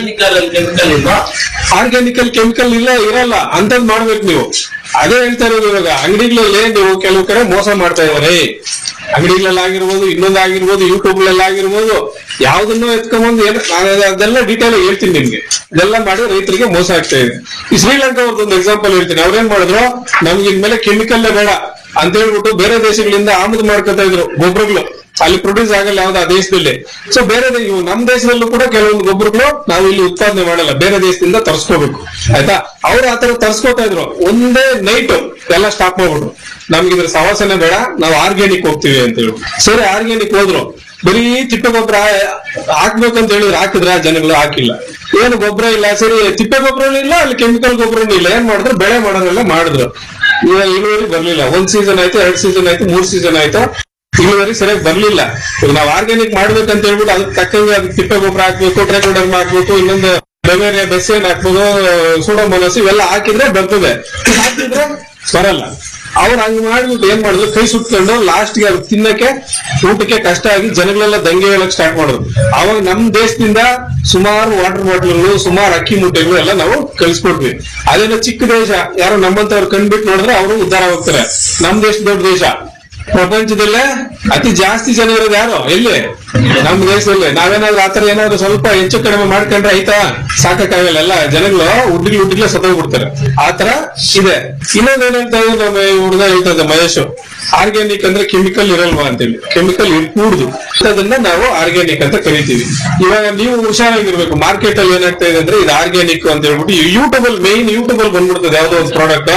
ಆರ್ಗ್ಯಾನಿಕಲ್ ಕೆಮಿಕಲ್ ಇಲ್ಲ ಇರಲ್ಲ ಅಂತದ್ ಮಾಡ್ಬೇಕು ನೀವು. ಅದೇ ಹೇಳ್ತಾ ಇರೋದು. ಇವಾಗ ಅಂಗಡಿಗಳಲ್ಲಿ ನೀವು ಕೆಲವು ಕಡೆ ಮೋಸ ಮಾಡ್ತಾ ಇದಾರೆ, ಅಂಗಡಿಗಳಲ್ಲಿ ಆಗಿರ್ಬೋದು, ಇನ್ನೊಂದು ಆಗಿರ್ಬೋದು, ಯೂಟ್ಯೂಬ್ ಗಳಲ್ಲಿ ಆಗಿರ್ಬೋದು, ಯಾವ್ದನ್ನು ಎತ್ಕೊಂಡ್ಬಂದು ಏನ್ ಅದೆಲ್ಲ ಡೀಟೇಲ್ ಹೇಳ್ತೀನಿ ನಿಮ್ಗೆ. ಇದೆಲ್ಲ ಮಾಡಿ ರೈತರಿಗೆ ಮೋಸ ಆಗ್ತಾ ಇದೆ. ಈ ಶ್ರೀಲಂಕಾ ಅವ್ರದ್ದೊಂದು ಎಕ್ಸಾಂಪಲ್ ಹೇಳ್ತೀನಿ. ಅವ್ರೇನ್ ಮಾಡಿದ್ರು, ನಮ್ಗೆ ಇನ್ಮೇಲೆ ಕೆಮಿಕಲ್ ಬೇಡ ಅಂತ ಹೇಳ್ಬಿಟ್ಟು ಬೇರೆ ದೇಶಗಳಿಂದ ಆಮದು ಮಾಡ್ಕೊತಾ ಇದ್ರು ಗೊಬ್ಬರಗಳು. ಅಲ್ಲಿ ಪ್ರೊಡ್ಯೂಸ್ ಆಗಲ್ಲ ಯಾವ್ದು ಆ ದೇಶದಲ್ಲಿ. ಸೊ ಬೇರೆ ಇವು ನಮ್ ದೇಶದಲ್ಲೂ ಕೂಡ ಕೆಲವೊಂದು ಗೊಬ್ಬರಗಳು ನಾವು ಇಲ್ಲಿ ಉತ್ಪಾದನೆ ಮಾಡಲ್ಲ, ಬೇರೆ ದೇಶದಿಂದ ತರಿಸ್ಕೋಬೇಕು ಆಯ್ತಾ. ಅವ್ರು ಆತರ ತರಿಸ್ಕೋತಾ ಇದ್ರು. ಒಂದೇ ನೈಟ್ ಎಲ್ಲ ಸ್ಟಾಪ್ ಮಾಡ್ಬಿಟ್ರು, ನಮ್ಗೆ ಇದ್ರ ಸವಾಸನೆ ಬೇಡ, ನಾವು ಆರ್ಗ್ಯಾನಿಕ್ ಹೋಗ್ತೀವಿ ಅಂತ ಹೇಳಿ. ಸರಿ ಆರ್ಗ್ಯಾನಿಕ್ ಹೋದ್ರು, ಬರೀ ತಿಪ್ಪೆ ಗೊಬ್ಬರ ಹಾಕ್ಬೇಕಂತ ಹೇಳಿದ್ರೆ ಹಾಕಿದ್ರ ಜನಗಳು? ಹಾಕಿಲ್ಲ. ಏನು ಗೊಬ್ಬರ ಇಲ್ಲ, ಸರಿ ತಿಪ್ಪೆ ಗೊಬ್ಬರನೂ ಇಲ್ಲ, ಅಲ್ಲಿ ಕೆಮಿಕಲ್ ಗೊಬ್ಬರನೂ ಇಲ್ಲ. ಏನ್ ಮಾಡಿದ್ರು, ಬೆಳೆ ಮಾಡೋದ್ರೆಲ್ಲ ಮಾಡಿದ್ರು. ಇವಾಗ ಇಳುವರಿ ಬರ್ಲಿಲ್ಲ. ಒಂದ್ ಸೀಸನ್ ಆಯ್ತು, ಎರಡ್ ಸೀಸನ್ ಆಯ್ತು, ಮೂರ್ ಸೀಸನ್ ಆಯ್ತು, ಇಳುವರಿ ಸರಿಯಾಗಿ ಬರ್ಲಿಲ್ಲ. ಈಗ ನಾವು ಆರ್ಗ್ಯಾನಿಕ್ ಮಾಡ್ಬೇಕಂತ ಹೇಳ್ಬಿಟ್ಟು ಅದಕ್ಕೆ ತಕ್ಕಂಗೆ ಅದಕ್ಕೆ ತಿಪ್ಪೆ ಗೊಬ್ಬರ ಹಾಕ್ಬೇಕು, ಟ್ರೈಕೋಡರ್ಮ ಹಾಕ್ಬೇಕು, ಇನ್ನೊಂದು ಬೆವೇರಿಯಾ ಬೆಸ್ಸೇನ್ ಹಾಕ್ಬೋದು, ಸೂಡೋಮೋನಾಸ್ ಇವೆಲ್ಲ ಹಾಕಿದ್ರೆ ಬರ್ತದೆ, ಹಾಕಿದ್ರೆ ಬರಲ್ಲ. ಅವ್ರು ಹಂಗ್ ಮಾಡ್ಬಿಟ್ಟು ಏನ್ ಮಾಡಿದ್ರು, ಕೈ ಸುಟ್ಕೊಂಡು ಲಾಸ್ಟ್ ಗೆ ಅದು ತಿನ್ನಕ್ಕೆ ಊಟಕ್ಕೆ ಕಷ್ಟ ಆಗಿ ಜನಗಳೆಲ್ಲ ದಂಗೆ ಹೇಳಕ್ ಸ್ಟಾರ್ಟ್ ಮಾಡಿದ್ರು. ಅವಾಗ ನಮ್ ದೇಶದಿಂದ ಸುಮಾರು ವಾಟರ್ ಬಾಟ್ಲ್ಗಳು, ಸುಮಾರು ಅಕ್ಕಿ ಮೂಟೆಗಳು ಎಲ್ಲ ನಾವು ಕಳಿಸ್ಕೊಡ್ವಿ. ಅದೇನೋ ಚಿಕ್ಕ ದೇಶ, ಯಾರೋ ನಮ್ಮಂತವ್ರು ಕಂಡ್ಬಿಟ್ಟು ನೋಡಿದ್ರೆ ಅವರು ಉದ್ಧಾರ ಹೋಗ್ತಾರೆ. ನಮ್ ದೇಶ ದೊಡ್ಡ ದೇಶ, ಪ್ರಪಂಚದಲ್ಲೇ ಅತಿ ಜಾಸ್ತಿ ಜನ ಇರೋದು ಯಾರು? ಎಲ್ಲಿ? ನಮ್ಮ ದೇಶದಲ್ಲಿ. ನಾವೇನಾದ್ರೂ ಆತರ ಏನಾದ್ರು ಸ್ವಲ್ಪ ಹೆಚ್ಚು ಕಡಿಮೆ ಮಾಡ್ಕೊಂಡ್ರೆ ಆಯ್ತಾ, ಸಾಕಾಗಲ್ಲ. ಎಲ್ಲ ಜನಗಳು ಉಡ್ಡಿಗ್ಲಿ ಉಡ್ಡಿಗ್ಲೇ ಸತ್ತೋಗ್ಬಿಡ್ತಾರೆ. ಆತರ ಇದೆ. ಇನ್ನೊಂದ್ ಏನ್ ಹೇಳ್ತಾ ಇದ್ರು ನಮ್ಮ ಹುಡುಗ ಹೇಳ್ತಾ ಇದ್ದ ಮಹೇಶ್, ಆರ್ಗ್ಯಾನಿಕ್ ಅಂದ್ರೆ ಕೆಮಿಕಲ್ ಇರಲ್ವಾ ಅಂತೇಳಿ. ಕೆಮಿಕಲ್ ಇರ್ಕೂಡ್ದು, ಅದನ್ನ ನಾವು ಆರ್ಗ್ಯಾನಿಕ್ ಅಂತ ಕರಿತೀವಿ. ಇವಾಗ ನೀವು ಹುಷಾರಾಗಿರ್ಬೇಕು. ಮಾರ್ಕೆಟ್ ಅಲ್ಲಿ ಏನಾಗ್ತಾ ಇದೆ ಅಂದ್ರೆ ಇದು ಆರ್ಗ್ಯಾನಿಕ್ ಅಂತ ಹೇಳ್ಬಿಟ್ಟು ಯೂಟ್ಯೂಬ್ ಅಲ್ಲಿ ಮೈನ್ ಯೂಟ್ಯೂಬ್ ಅಲ್ಲಿ ಬಂದ್ಬಿಡ್ತದೆ ಯಾವ್ದೋ ಒಂದು ಪ್ರಾಡಕ್ಟ್.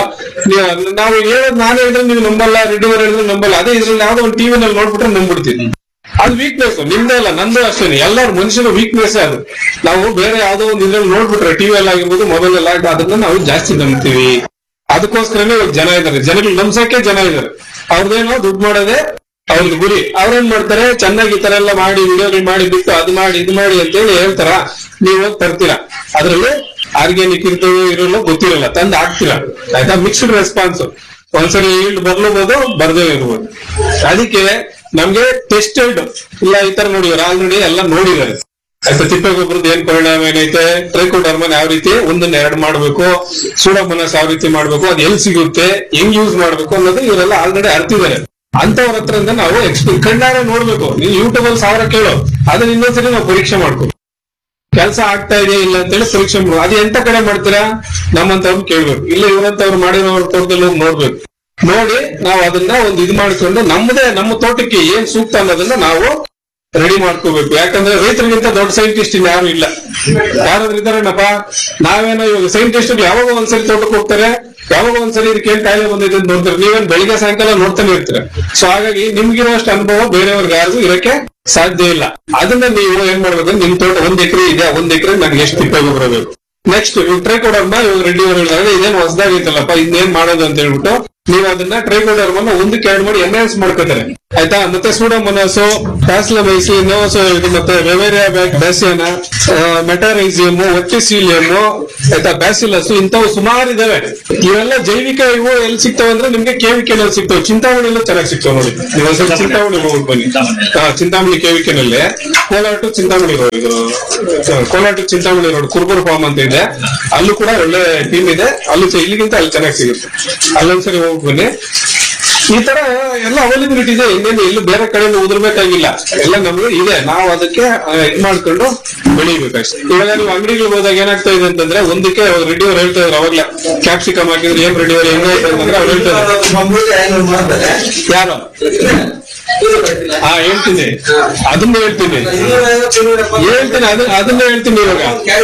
ನಾವು ಹೇಳೋದು ನಾನು ಹೇಳಿದ್ರೆ ನೀವು ನಂಬಲ್ಲ, ರೆಡ್ಡಿವರ್ ಹೇಳಿದ್ರೆ ನಂಬಲ್ಲ. ಅದೇ ಇದ್ರಲ್ಲಿ ಯಾವ್ದೋ ಒಂದು ಟಿವಿ ನಲ್ಲಿ ನೋಡ್ಬಿಟ್ರೆ ನಂಬ್ಬಿಡ್ತೀನಿ. ಅದು ವೀಕ್ನೆಸ್, ನಿಮ್ದೇ ಅಲ್ಲ ನಂದು ಅಷ್ಟೇನೆ, ಎಲ್ಲರೂ ಮನುಷ್ಯನ ವೀಕ್ನೆಸ್ ಅದು. ನಾವು ಬೇರೆ ಯಾವ್ದೋ ಒಂದು ಇದ್ರಲ್ಲಿ ನೋಡ್ಬಿಟ್ರೆ ಟಿವಿ ಅಲ್ಲಿ ಆಗಿರ್ಬೋದು, ಮೊಬೈಲ್ ಅಲ್ಲಿ ಆಗಿ ಅದನ್ನ ನಾವು ಜಾಸ್ತಿ ನಂಬ್ತೀವಿ. ಅದಕ್ಕೋಸ್ಕರನೇ ಜನ ಇದ್ದಾರೆ, ಜನಗಳು ನಂಬ್ಸಕ್ಕೆ ಜನ ಇದ್ದಾರೆ. ಅವ್ರದ್ದೇನೋ ದುಡ್ಡು ಮಾಡೋದೇ ಅವ್ರದ್ದು ಗುರಿ. ಅವ್ರೇನ್ ಮಾಡ್ತಾರೆ, ಚೆನ್ನಾಗಿ ಈ ತರ ಎಲ್ಲ ಮಾಡಿ ವಿಡಿಯೋಗಳು ಮಾಡಿ ಬಿಟ್ಟು ಅದು ಮಾಡಿ ಇದು ಮಾಡಿ ಅಂತೇಳಿ ಹೇಳ್ತಾರ. ನೀವ್ ಹೋಗಿ ತರ್ತೀರಾ, ಅದ್ರಲ್ಲಿ ಆರ್ಗ್ಯಾನಿಕ್ ಇರ್ತದೋ ಇರೋಲ್ಲ ಗೊತ್ತಿರಲ್ಲ, ತಂದು ಹಾಕ್ತೀರಾ ಆಯ್ತಾ. ಮಿಕ್ಸ್ಡ್ ರೆಸ್ಪಾನ್ಸ್, ಒಂದ್ಸರಿ ಈಲ್ಡ್ ಬರ್ಲಬಹುದು, ಬರ್ದೇ ಇರ್ಬೋದು. ಅದಕ್ಕೆ ನಮ್ಗೆ ಟೆಸ್ಟೆಡ್ ಇಲ್ಲ ಈ ತರ ನೋಡಿದಾರೆ, ಆಲ್ರೆಡಿ ಎಲ್ಲ ನೋಡಿದ್ದಾರೆ ಆಯ್ತಾ. ತಿಪ್ಪೆ ಗೊಬ್ಬರದ ಏನ್ ಪರಿಣಾಮ ಏನೈತೆ, ಟ್ರೈಕೋಡರ್ಮನ್ ಯಾವ ರೀತಿ ಒಂದನ್ನ ಎರಡು ಮಾಡ್ಬೇಕು, ಸೂಡೋಮೋನಾಸ್ ಯಾವ ರೀತಿ ಮಾಡ್ಬೇಕು, ಅದು ಎಲ್ಲಿ ಸಿಗುತ್ತೆ, ಹೆಂಗ್ ಯೂಸ್ ಮಾಡ್ಬೇಕು ಅನ್ನೋದು ಇವರೆಲ್ಲ ಆಲ್ರೆಡಿ ಅರ್ತಿದ್ದಾರೆ. ಅಂತವ್ರ ಹತ್ರದಿಂದ ನಾವು ಎಕ್ಸ್ಪೀರಿಯನ್ಸ್ ಕಣ್ಣಾರೆ ನೋಡ್ಬೇಕು. ನೀವು ಯೂಟ್ಯೂಬ್ ಅಲ್ಲಿ ಸಾವಿರ ಕೇಳೋ, ಅದನ್ನ ಇನ್ನೊಂದ್ಸರಿ ನಾವು ಪರೀಕ್ಷೆ ಮಾಡ್ಕೋ, ಕೆಲಸ ಆಗ್ತಾ ಇದೆಯಾ ಇಲ್ಲ ಅಂತೇಳಿ ಪರೀಕ್ಷೆ ಮಾಡ್ಬೇಕು. ಅದು ಎಂತ ಕಡೆ ಮಾಡ್ತೀರಾ, ನಮ್ಮಂತವ್ರು ಕೇಳ್ಬೇಕು. ಇಲ್ಲ ಇವರಂತವ್ರು ಮಾಡಿರೋವ್ರ ತೋಟದಲ್ಲಿ ಹೋಗಿ ನೋಡ್ಬೇಕು. ನೋಡಿ ನಾವು ಅದನ್ನ ಒಂದು ಇದು ಮಾಡ್ಕೊಂಡು ನಮ್ಮದೇ ನಮ್ಮ ತೋಟಕ್ಕೆ ಏನ್ ಸೂಕ್ತ ಅನ್ನೋದನ್ನ ನಾವು ರೆಡಿ ಮಾಡ್ಕೋಬೇಕು. ಯಾಕಂದ್ರೆ ರೈತರಿಗಿಂತ ದೊಡ್ಡ ಸೈಂಟಿಸ್ಟ್ ಇನ್ನು ಯಾರು ಇಲ್ಲ. ಯಾರಾದ್ರೂ ಇದಾರೇನಪ್ಪ? ನಾವೇನೋ ಇವಾಗ ಸೈಂಟಿಸ್ಟ್ ಯಾವಾಗ ಒಂದ್ಸರಿ ತೋಟಕ್ಕೆ ಹೋಗ್ತಾರೆ, ಯಾವಾಗ ಒಂದ್ಸರಿ ಇದಕ್ಕೆ ಏನ್ ಕಾಯಿಲೆ ಬಂದಿದೆ ಅಂತ ನೋಡ್ತಾರೆ. ನೀವೇನ್ ಬೆಳಿಗ್ಗೆ ಸಾಯಂಕಾಲ ನೋಡ್ತಾನೆ ಇರ್ತೀರ. ಸೊ ಹಾಗಾಗಿ ನಿಮ್ಗಿರೋಷ್ಟು ಅನುಭವ ಬೇರೆಯವ್ರಿಗೆ ಯಾರಿಗೂ ಇರಕ್ಕೆ ಸಾಧ್ಯ ಇಲ್ಲ. ಅದನ್ನ ನೀವು ಏನ್ ಮಾಡ್ಬೇಕು, ನಿಮ್ ತೋಟ ಒಂದ್ ಎಕರೆ ಇದೆ, ಒಂದ್ ಎಕರೆ ನನ್ಗೆ ಎಷ್ಟು ತಿಪ್ಪೆ ಗೊಬ್ಬರ ಬೇಕು. ನೆಕ್ಸ್ಟ್ ಇವ್ ಟ್ರೈಕೋಡರ್ಮ ಇವಾಗ ರೆಡ್ಡಿ ಅವರು ಹೇಳಿದಾಗ ಇದೇನು ಹೊಸದಾಗೈತಲ್ಲಪ್ಪ, ಇನ್ನೇನ್ ಮಾಡೋದು ಅಂತ ಹೇಳ್ಬಿಟ್ಟು ನೀವು ಅದನ್ನ ಟ್ರೈಕೋಡರ್ಮನ್ನ ಒಂದಕ್ಕೆ ಎರಡು ಮಾಡಿ ಎನ್ಹಾನ್ಸ್ ಮಾಡ್ಕೋತಾರೆ ಆಯ್ತಾ. ಮತ್ತೆ ಸೂಡೋಮೊನಾಸು, ಪ್ಯಾಸ್ಲಮೈಸಿನ್, ಮತ್ತೆ ವೆವೇರಿಯಾ ಬ್ಯಾಸಿಯಾನ, ಮೆಟಾರೈಸಿಯಮ್, ಒಟ್ಟಿಸೀಲಿಯಮ್, ಆಯ್ತಾ, ಬ್ಯಾಸಿಲಸ್, ಇಂಥವು ಸುಮಾರು ಇದಾವೆ. ಇವೆಲ್ಲ ಜೈವಿಕ ಇವು ಎಲ್ಲಿ ಸಿಗ್ತಾವ ಅಂದ್ರೆ ನಿಮ್ಗೆ ಕೆವಿಕೆನಲ್ಲಿ ಸಿಗ್ತಾವೆ. ಚಿಂತಾಮಣಿಯಲ್ಲೂ ಚೆನ್ನಾಗಿ ಸಿಗ್ತಾವ ನೋಡಿ. ನೀವು ಒಂದ್ಸಲ ಚಿಂತಾಮಣಿ ಹೋಗಿ ಬನ್ನಿ. ಹಾ, ಚಿಂತಾಮಣಿ ಕೆವಿಕೆನಲ್ಲಿ ಕೋಲಾಟ ಚಿಂತಾಮಣಿ ರೋಡ್, ಇದು ಕೋಲಾಟ ಚಿಂತಾಮಣಿ ರೋಡ್ ಕುರ್ಬುರ್ ಫಾರ್ಮ್ ಅಂತ ಇದೆ. ಅಲ್ಲೂ ಕೂಡ ಒಳ್ಳೆ ಟೀಮ್ ಇದೆ. ಅಲ್ಲೂ ಇಲ್ಲಿಗಿಂತ ಅಲ್ಲಿ ಚೆನ್ನಾಗಿ ಸಿಗುತ್ತೆ. ಅಲ್ಲೊಂದ್ಸರಿ ಹೋಗಿ ಬನ್ನಿ. ಈ ತರ ಎಲ್ಲ ಅವೈಲಬಿಲಿಟಿ ಇದೆ. ಇನ್ನೇನು ಎಲ್ಲೂ ಬೇರೆ ಕಡೆಯಿಂದ ಉದುರ್ಬೇಕಾಗಿಲ್ಲ, ಎಲ್ಲ ನಮ್ಗೆ ಇದೆ. ನಾವು ಅದಕ್ಕೆ ಇದ್ ಮಾಡ್ಕೊಂಡು ಬೆಳಿಬೇಕಷ್ಟೇ. ಇವಾಗ ನೀವು ಅಂಗಡಿಗಳಿಗೆ ಹೋದಾಗ ಏನಾಗ್ತಾ ಇದೆ ಅಂತಂದ್ರೆ, ಒಂದಕ್ಕೆ ರೆಡಿಯವ್ರು ಹೇಳ್ತಾ ಇದ್ರು ಅವಾಗ್ಲೇ, ಕ್ಯಾಪ್ಸಿಕಮ್ ಹಾಕಿದ್ರೆ ಏನ್ ರೆಡಿಯವ್ರು ಹೆಂಗಾಯ್ತು ಅಂತಂದ್ರೆ ಅವ್ರು ಹೇಳ್ತಾ ಇದ್ದಾರೆ. ಯಾರು? ಹಾ, ಹೇಳ್ತೀನಿ, ಅದನ್ನ ಹೇಳ್ತೀನಿ ಹೇಳ್ತೀನಿ ಅದನ್ನ ಅದನ್ನ ಹೇಳ್ತೀನಿ. ಇವಾಗ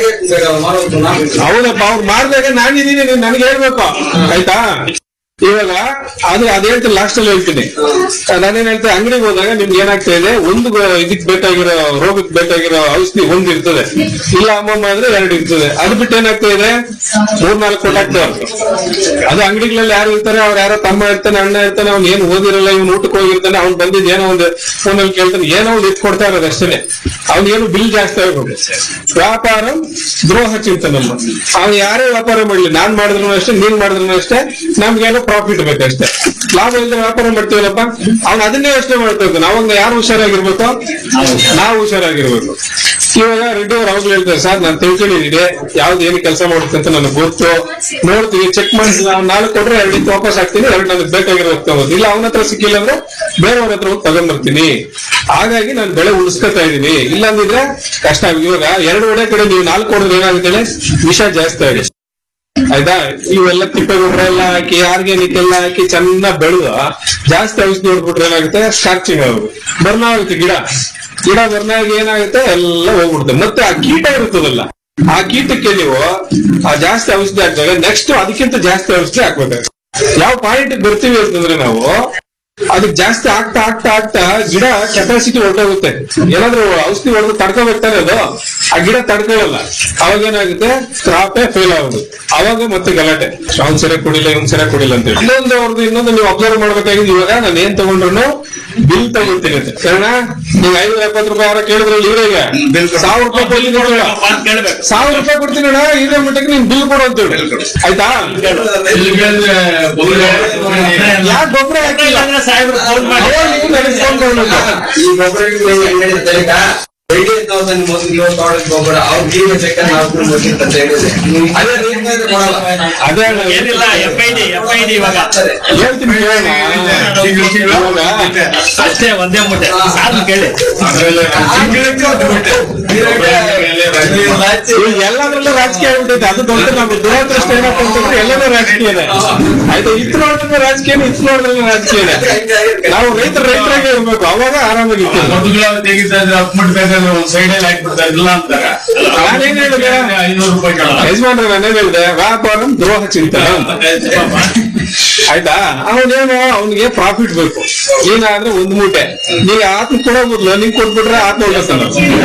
ಹೌದಪ್ಪ, ಅವ್ರು ಮಾಡಿದಾಗ ನಾನಿದ್ದೀನಿ, ನೀನ್ ನನ್ಗೆ ಹೇಳ್ಬೇಕು ಆಯ್ತಾ. ಇವಾಗ ಆದ್ರೆ ಅದ್ ಹೇಳ್ತೀನಿ, ಲಾಸ್ಟ್ ಅಲ್ಲಿ ಹೇಳ್ತೀನಿ. ನಾನೇನ್ ಹೇಳ್ತೀನಿ, ಅಂಗಡಿಗೆ ಹೋದಾಗ ನಿಮ್ಗೆ ಏನಾಗ್ತಾ ಇದೆ, ಒಂದು ಇದಕ್ ಬೇಕಾಗಿರೋ ರೋಗಕ್ಕೆ ಬೇಕಾಗಿರೋ ಔಷಧಿ ಒಂದ್ ಇರ್ತದೆ, ಇಲ್ಲ ಅಮ್ಮಮ್ಮ ಅಂದ್ರೆ ಎರಡು ಇರ್ತದೆ. ಅದು ಬಿಟ್ಟು ಏನಾಗ್ತಾ ಇದೆ, ಮೂರ್ ನಾಲ್ಕು ಕೊಟ್ಟಾಗ್ತವೆ. ಅದು ಅಂಗಡಿಗಳಲ್ಲಿ ಯಾರು ಇರ್ತಾರೆ, ಅವ್ರು ಯಾರೋ ತಮ್ಮ ಇರ್ತಾನೆ, ಅಣ್ಣ ಇರ್ತಾನೆ, ಅವ್ನು ಏನು ಓದಿರಲ್ಲ, ಇವ್ನು ಊಟಕ್ಕೆ ಹೋಗಿರ್ತಾನೆ, ಅವ್ನು ಬಂದಿದ್ದು ಏನೋ ಒಂದು ಫೋನಲ್ಲಿ ಕೇಳ್ತಾನೆ, ಏನೋ ಒಂದು ಇಟ್ ಕೊಡ್ತಾ ಇರೋದು ಅಷ್ಟೇ. ಅವ್ನಿಗೇನು ಬಿಲ್ ಜಾಸ್ತಿ ಆಗ್ಬೇಕು. ವ್ಯಾಪಾರ ದ್ರೋಹ ಚಿಂತನಮ್ಮ. ಅವ್ನು ಯಾರೇ ವ್ಯಾಪಾರ ಮಾಡ್ಲಿ, ನಾನ್ ಮಾಡಿದ್ರು ಅಷ್ಟೇ, ನೀನ್ ಮಾಡಿದ್ರು ಅಷ್ಟೇ, ನಮ್ಗೇನೋ ಪ್ರಾಫಿಟ್ ಬೇಕಷ್ಟೇ. ಲಾಭ ಇಲ್ಲದೆ ವ್ಯಾಪಾರ ಮಾಡ್ತೀವಲ್ಲಪ್ಪ, ಅವ್ನು ಅದನ್ನೇ ಯೋಚನೆ ಮಾಡ್ಬೇಕು. ನಾವಾಗ ಯಾರು ಹುಷಾರಾಗಿರ್ಬೇಕು, ನಾವು ಹುಷಾರಾಗಿರ್ಬೇಕು. ಇವಾಗ ರೆಡ್ಡಿ ಅವ್ರು ಅವಾಗ್ಲೂ ಹೇಳ್ತಾರೆ, ಸರ್ ನಾನು ತಿಳ್ಕೊಂಡಿದ್ದೀನಿ ಯಾವ್ದು ಏನು ಕೆಲಸ ಮಾಡುತ್ತೆ ಅಂತ ನನಗೆ ಗೊತ್ತು, ನೋಡ್ತೀವಿ, ಚೆಕ್ ಮಾಡಿ ನಾಲ್ಕು ಕೊಟ್ರೆ ಎರಡು ಇತ್ತು ವಾಪಸ್ ಹಾಕ್ತೀನಿ, ಎರಡು ನನಗೆ ಬೇಕಾಗಿರೋ ತಗೋದು. ಇಲ್ಲ ಅವನ ಹತ್ರ ಸಿಕ್ಕಿಲ್ಲ ಅಂದ್ರೆ ಬೇರೆಯವ್ರ ಹತ್ರ ಹೋಗಿ ತಗೊಂಡ್ಬರ್ತೀನಿ. ಹಾಗಾಗಿ ನಾನು ಬೆಳೆ ಉಳಿಸ್ಕೊತಾ ಇದ್ದೀನಿ. ಇಲ್ಲ ಅಂದಿದ್ರೆ ಕಷ್ಟ ಆಗಿದೆ. ಇವಾಗ ಎರಡು ಒಡೆ ಕಡೆ ನೀವು ನಾಲ್ಕು ಕೊಡಿದ್ರೆ ಏನಾಗುತ್ತೆ, ವಿಷ ಜಾಸ್ತಿ ಆಗಿದೆ ಆಯ್ತಾ. ಇವೆಲ್ಲ ತಿಪ್ಪೆ ಗೊಬ್ಬರ ಎಲ್ಲ ಹಾಕಿ, ಆರ್ಗ್ಯಾನಿಕ್ ಎಲ್ಲ ಹಾಕಿ ಚೆನ್ನಾಗಿ ಬೆಳೆದು ಜಾಸ್ತಿ ಔಷಧಿ ಹೊಡ್ಬಿಟ್ರೆ ಏನಾಗುತ್ತೆ, ಸ್ಟಾರ್ಚಿಂಗ್ ಆಗುತ್ತೆ, ಬರ್ನ ಆಗುತ್ತೆ. ಗಿಡ ಗಿಡ ಬರ್ನಾಗಿ ಏನಾಗುತ್ತೆ, ಎಲ್ಲ ಹೋಗ್ಬಿಡುತ್ತೆ. ಮತ್ತೆ ಆ ಕೀಟ ಇರುತ್ತದಲ್ಲ, ಆ ಕೀಟಕ್ಕೆ ನೀವು ಆ ಜಾಸ್ತಿ ಔಷಧಿ ಹಾಕಿದಾಗ ನೆಕ್ಸ್ಟ್ ಅದಕ್ಕಿಂತ ಜಾಸ್ತಿ ಔಷಧಿ ಹಾಕ್ಬೇಕಾಗುತ್ತೆ. ಯಾವ ಪಾಯಿಂಟ್ ಬರ್ತೀವಿ ಅಂತಂದ್ರೆ ನಾವು ಅದಕ್ಕೆ ಜಾಸ್ತಿ ಆಗ್ತಾ ಆಗ್ತಾ ಆಗ್ತಾ ಗಿಡ ಕೆಪಾಸಿಟಿ ಹೊರಟೋಗುತ್ತೆ. ಏನಾದ್ರು ಔಷಧಿ ಹೊಡೆದು ತಡ್ಕೋಬೇಕಾನೆ ಅದು, ಆ ಗಿಡ ತಡ್ಕೊಳ್ಳಲ್ಲ. ಅವಾಗ ಏನಾಗುತ್ತೆ, ಕ್ರಾಪೇ ಫೇಲ್ ಆಗೋದು. ಅವಾಗ ಮತ್ತೆ ಗಲಾಟೆ, ಅವ್ನ್ ಸರಿಯಾಗಿ ಕುಡಿಲ್ಲ, ಇವ್ನ್ ಸರಿಯಾಗಿ ಕುಡಿಲ್ಲ ಅಂತ ಹೇಳಿ. ಇನ್ನೊಂದು ಅವ್ರದ್ದು ಇನ್ನೊಂದು ನೀವು ಅಬ್ಸರ್ವ್ ಮಾಡ್ಬೇಕಾಗಿದ್ದು, ಇವಾಗ ನಾನು ಏನ್ ತಗೊಂಡ್ರು ಬಿಲ್ ತಗೊಳ್ತೀನಿ ಅಂತ ಕಾರಣ, ನೀವು ಐನೂರ ಎಪ್ಪತ್ತು ರೂಪಾಯಿ ಯಾರ ಕೇಳಿದ್ರಲ್ಲಿ ಇವ್ರಿಗೆ ಸಾವಿರ ರೂಪಾಯಿ ಕೊಡ್ಲಿ ನೋಡೋಣ, ಸಾವಿರ ರೂಪಾಯಿ ಕೊಡ್ತೀನಿ ಅಣ್ಣ, ಇದೇ ಮಟ್ಟಕ್ಕೆ ನೀನ್ ಬಿಲ್ ಕೊಡು ಅಂತ ಹೇಳಿ ಆಯ್ತಾ. ಯಾಕೆ ಗೊಬ್ಬರ ಹಾಕಿಲ್ಲ, ಈ ಗೊಬ್ಬರ ಐಡಿಯಾ ತೌಸಂಡ್ ಗೊಬ್ಬರ ಅವ್ರಿಗೆ ಸೆಕೆಂಡ್ ಅದೇ ಏನಿಲ್ಲ, F I D F I D ಇವಾಗ ಹೇಳ್ತೀನಿ ಅಷ್ಟೇ, ಒಂದೇ ಮೂಟೆ ಸಾಕು ಕೇಳಿ. ಎಲ್ಲದ್ರಲ್ಲೂ ರಾಜಕೀಯ ಆಗ್ಬಿಟ್ಟೈತೆ. ಅದು ದೊಡ್ಡ ನಮ್ಗೆ ದುರದೃಷ್ಟ ಏನಪ್ಪ ಅಂತಂದ್ರೆ ಎಲ್ಲರೂ ರಾಜಕೀಯನೇ ಆಯ್ತಾ. ಇತ್ತು ನೋಡಿದ್ರೆ ರಾಜಕೀಯ, ಇತ್ತು ನೋಡಿದ್ರೆ ರಾಜಕೀಯನೇ. ನಾವು ರೈತರ ರೈತರಾಗೆ ಇರ್ಬೇಕು, ಅವಾಗ ಆರಾಮಾಗಿ ಸೈಡಲ್ಲಿ ಹಾಕ್ಬಿಡ್ತಾ ಇಲ್ಲ ಅಂತಾರೆ. ನಾನೇನ್ ಹೇಳಿದೆ, ಐನೂರು ರೂಪಾಯಿ ಯಜಮಾನ್ರೆ ನಾನೇನ್ ಹೇಳಿದೆ, ವ್ಯಾಪಾರ ದ್ರೋಹ ಚಿಂತನ ಆಯ್ತಾ. ಅವನೇನು ಅವ್ನಿಗೆ ಪ್ರಾಫಿಟ್ ಬೇಕು. ಏನಾದ್ರೆ ಒಂದ್ ಮೂಟೆ ನೀ ಆತ್ಮ ಕೊಡೋ ಬದಲು ನೀನ್ ಕೊಟ್ಬಿಟ್ರೆ ಆತ್ಮ ಹೊಡ್ತಾನ.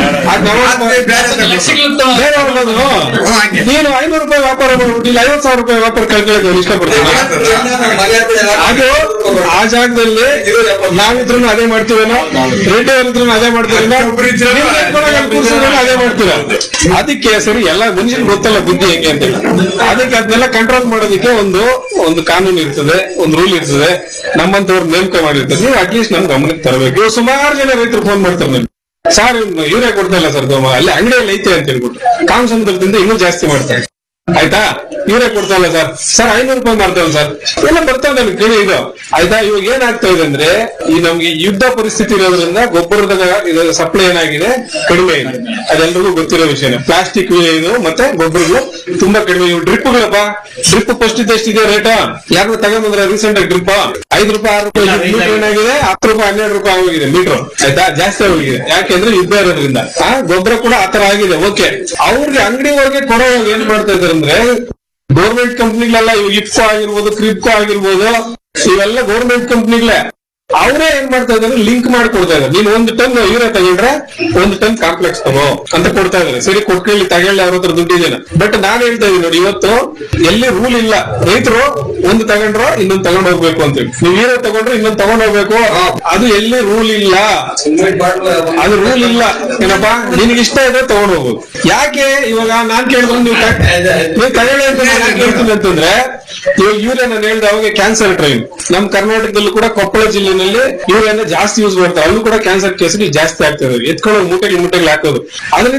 ನೀನು ಐನೂರು ರೂಪಾಯಿ ವ್ಯಾಪಾರ ಮಾಡ್ಬಿಟ್ಟು ಇಲ್ಲಿ ಐವತ್ ಸಾವಿರ ರೂಪಾಯಿ ವ್ಯಾಪಾರ ಕಳ್ಕೊಳ್ಳೋಕೆ ಇಷ್ಟಪಡ್ತೀನಿ. ಅದು ಆ ಜಾಗದಲ್ಲಿ ನಾವಿದ್ರು ಅದೇ ಮಾಡ್ತೀವೇನೋ, ರೆಡ್ಡಿ ಅವರಿದ್ರು ಅದೇ ಮಾಡ್ತೀವೇನೋ, ಅದೇ ಮಾಡ್ತೀರ. ಅದಕ್ಕೆ ಸರಿ, ಎಲ್ಲ ಮನುಷ್ಯನ್ ಗೊತ್ತಲ್ಲ ಬುದ್ಧಿ ಹೆಂಗೆ ಅಂತ. ಅದಕ್ಕೆ ಅದನ್ನೆಲ್ಲ ಕಂಟ್ರೋಲ್ ಮಾಡೋದಕ್ಕೆ ಒಂದು ಒಂದು ಕಾನೂನು ಇರ್ತದೆ, ಒಂದು ರೂಲ್ ಇರ್ತದೆ, ನಮ್ಮಂತವ್ರು ನೇಮಕ ಮಾಡಿರ್ತದೆ. ನೀವು ಅಟ್ಲೀಸ್ಟ್ ನಮ್ ಗಮನಕ್ಕೆ ತರಬೇಕು. ಇವಾಗ ಸುಮಾರು ಜನ ರೈತರು ಫೋನ್ ಮಾಡ್ತಾರೆ ನಮ್ಗೆ, ಸರ್ ಇವರೇ ಕೊಡ್ತಾ ಇಲ್ಲ ಸರ್, ಅಲ್ಲಿ ಅಂಗಡಿಯಲ್ಲಿ ಐತೆ ಅಂತ ಹೇಳ್ಬಿಟ್ಟು ಕಾಮ್ ಸಮುದ್ರದಿಂದ ಇನ್ನೂ ಜಾಸ್ತಿ ಮಾಡ್ತಾರೆ ಆಯ್ತಾ. ಇವರೇ ಕೊಡ್ತಾ ಇಲ್ಲ ಸರ್, ಸರ್ ಐನೂರು ರೂಪಾಯಿ ಮಾಡ್ತೇವೆ ಸರ್, ಎಲ್ಲ ಬರ್ತಾವೆ ನನ್ಗೆ ಕೇಳಿ ಇದು ಆಯ್ತಾ. ಇವಾಗ ಏನಾಗ್ತಾ ಇದೆ ಅಂದ್ರೆ, ಈ ನಮ್ಗೆ ಯುದ್ಧ ಪರಿಸ್ಥಿತಿ ಇರೋದ್ರಿಂದ ಗೊಬ್ಬರದ ಸಪ್ಲೈ ಏನಾಗಿದೆ, ಕಡಿಮೆ ಇದೆ. ಅದೆಲ್ಲರಿಗೂ ಗೊತ್ತಿರೋ ವಿಷಯನೇ. ಪ್ಲಾಸ್ಟಿಕ್ ಇದು ಮತ್ತೆ ಗೊಬ್ಬರಗಳು ತುಂಬಾ ಕಡಿಮೆ. ಇವು ಡ್ರಿಪ್ಗಳಪ್ಪ, ಡ್ರಿಪ್ ಫಸ್ಟ್ ಇದ್ದಷ್ಟಿದೆ ರೇಟ್. ಯಾರು ತಗೊಂಡ್ಬಂದ್ರೆ ರೀಸೆಂಟ್ ಆಗಿ ಡ್ರಿಪ್ ಐದು ರೂಪಾಯಿ ಆರು ರೂಪಾಯಿ ಮೀಟರ್ ಏನಾಗಿದೆ, ಹತ್ತು ರೂಪಾಯಿ ಹನ್ನೆರಡು ರೂಪಾಯಿ ಹೋಗಿದೆ ಮೀಟರ್ ಆಯ್ತಾ, ಜಾಸ್ತಿ ಹೋಗಿದೆ. ಯಾಕೆಂದ್ರೆ ಯುದ್ಧ ಇರೋದ್ರಿಂದ ಆ ಗೊಬ್ಬರ ಕೂಡ ಆತರ ಆಗಿದೆ. ಓಕೆ, ಅವ್ರಿಗೆ ಅಂಗಡಿವರೆಗೆ ಕೊಡೋವಾಗ ಏನ್ ಮಾಡ್ತಾ ಇದಾರೆ ಅಂದ್ರೆ, ಗೌರ್ಮೆಂಟ್ ಕಂಪ್ನಿಗಳೆಲ್ಲ ಇವಾಗ ಇಫ್ಕೋ ಆಗಿರ್ಬೋದು, ಕ್ರಿಪ್ಕೋ ಆಗಿರ್ಬೋದು, ಇವೆಲ್ಲ ಗೌರ್ಮೆಂಟ್ ಕಂಪ್ನಿಗಳೇ. ಅವರೇ ಏನ್ ಮಾಡ್ತಾ ಇದಾರೆ, ಲಿಂಕ್ ಮಾಡಿ ಕೊಡ್ತಾ ಇದಾರೆ. ನೀನ್ ಒಂದು ಟನ್ ಯೂರಿಯಾ ತಗೊಂಡ್ರೆ ಒಂದು ಟನ್ ಕಾಂಪ್ಲೆಕ್ಸ್ ತಗೋ ಅಂತ ಕೊಡ್ತಾ ಇದಾರೆ. ಸರಿ, ಕೊಟ್ಕೊಳ್ಳಿ, ತಗೊಳ್ಳಿ, ಅವ್ರ ಹತ್ರ ದುಡ್ಡಿದೇನ. ಬಟ್ ನಾನ್ ಹೇಳ್ತಾ ಇದೀನಿ ನೋಡಿ, ಇವತ್ತು ಎಲ್ಲಿ ರೂಲ್ ಇಲ್ಲ. ರೈತರು ಒಂದು ತಗೊಂಡ್ರು ಇನ್ನೊಂದು ತಗೊಂಡ್ ಹೋಗ್ಬೇಕು ಅಂತ ಹೇಳಿ, ನೀವು ಯೂರಿಯಾ ತಗೊಂಡ್ರೆ ಇನ್ನೊಂದು ತಗೊಂಡ್ ಹೋಗ್ಬೇಕು, ಅದು ಎಲ್ಲಿ ರೂಲ್ ಇಲ್ಲ. ಅದು ರೂಲ್ ಇಲ್ಲ ಏನಪ್ಪಾ, ನಿನಗೆ ಇಷ್ಟ ಇದೆ ತಗೊಂಡ್ ಹೋಗ್ಬೋದು. ಯಾಕೆ ಇವಾಗ ನಾನ್ ಕೇಳಿದ್ರು ನೀವು ನೀವು ತಗೊಳ್ಳಿ ಅಂತ ನಾನು ಯಾಕೆ ಹೇಳ್ತೀನಿ ಅಂತಂದ್ರೆ, ಇವಾಗ ಯೂರಿಯಾ ನಾನು ಹೇಳ್ದೆ ಅವಾಗ ಕ್ಯಾನ್ಸರ್ ಟ್ರೈನ್ ನಮ್ ಕರ್ನಾಟಕದಲ್ಲೂ ಕೂಡ ಕೊಪ್ಪಳ ಜಿಲ್ಲೆನಲ್ಲಿ ಯೂರಿಯಾನ ಜಾಸ್ತಿ ಯೂಸ್ ಮಾಡ್ತಾರೆ. ಅಲ್ಲೂ ಕೂಡ ಕ್ಯಾನ್ಸರ್ ಕೇಸ್ಗಳು ಜಾಸ್ತಿ ಆಗ್ತದೆ. ಎತ್ಕೊಂಡು ಮೂಟೆಗೆ ಮೂಟೆಗೆ ಹಾಕೋದು. ಅದರಿಂದ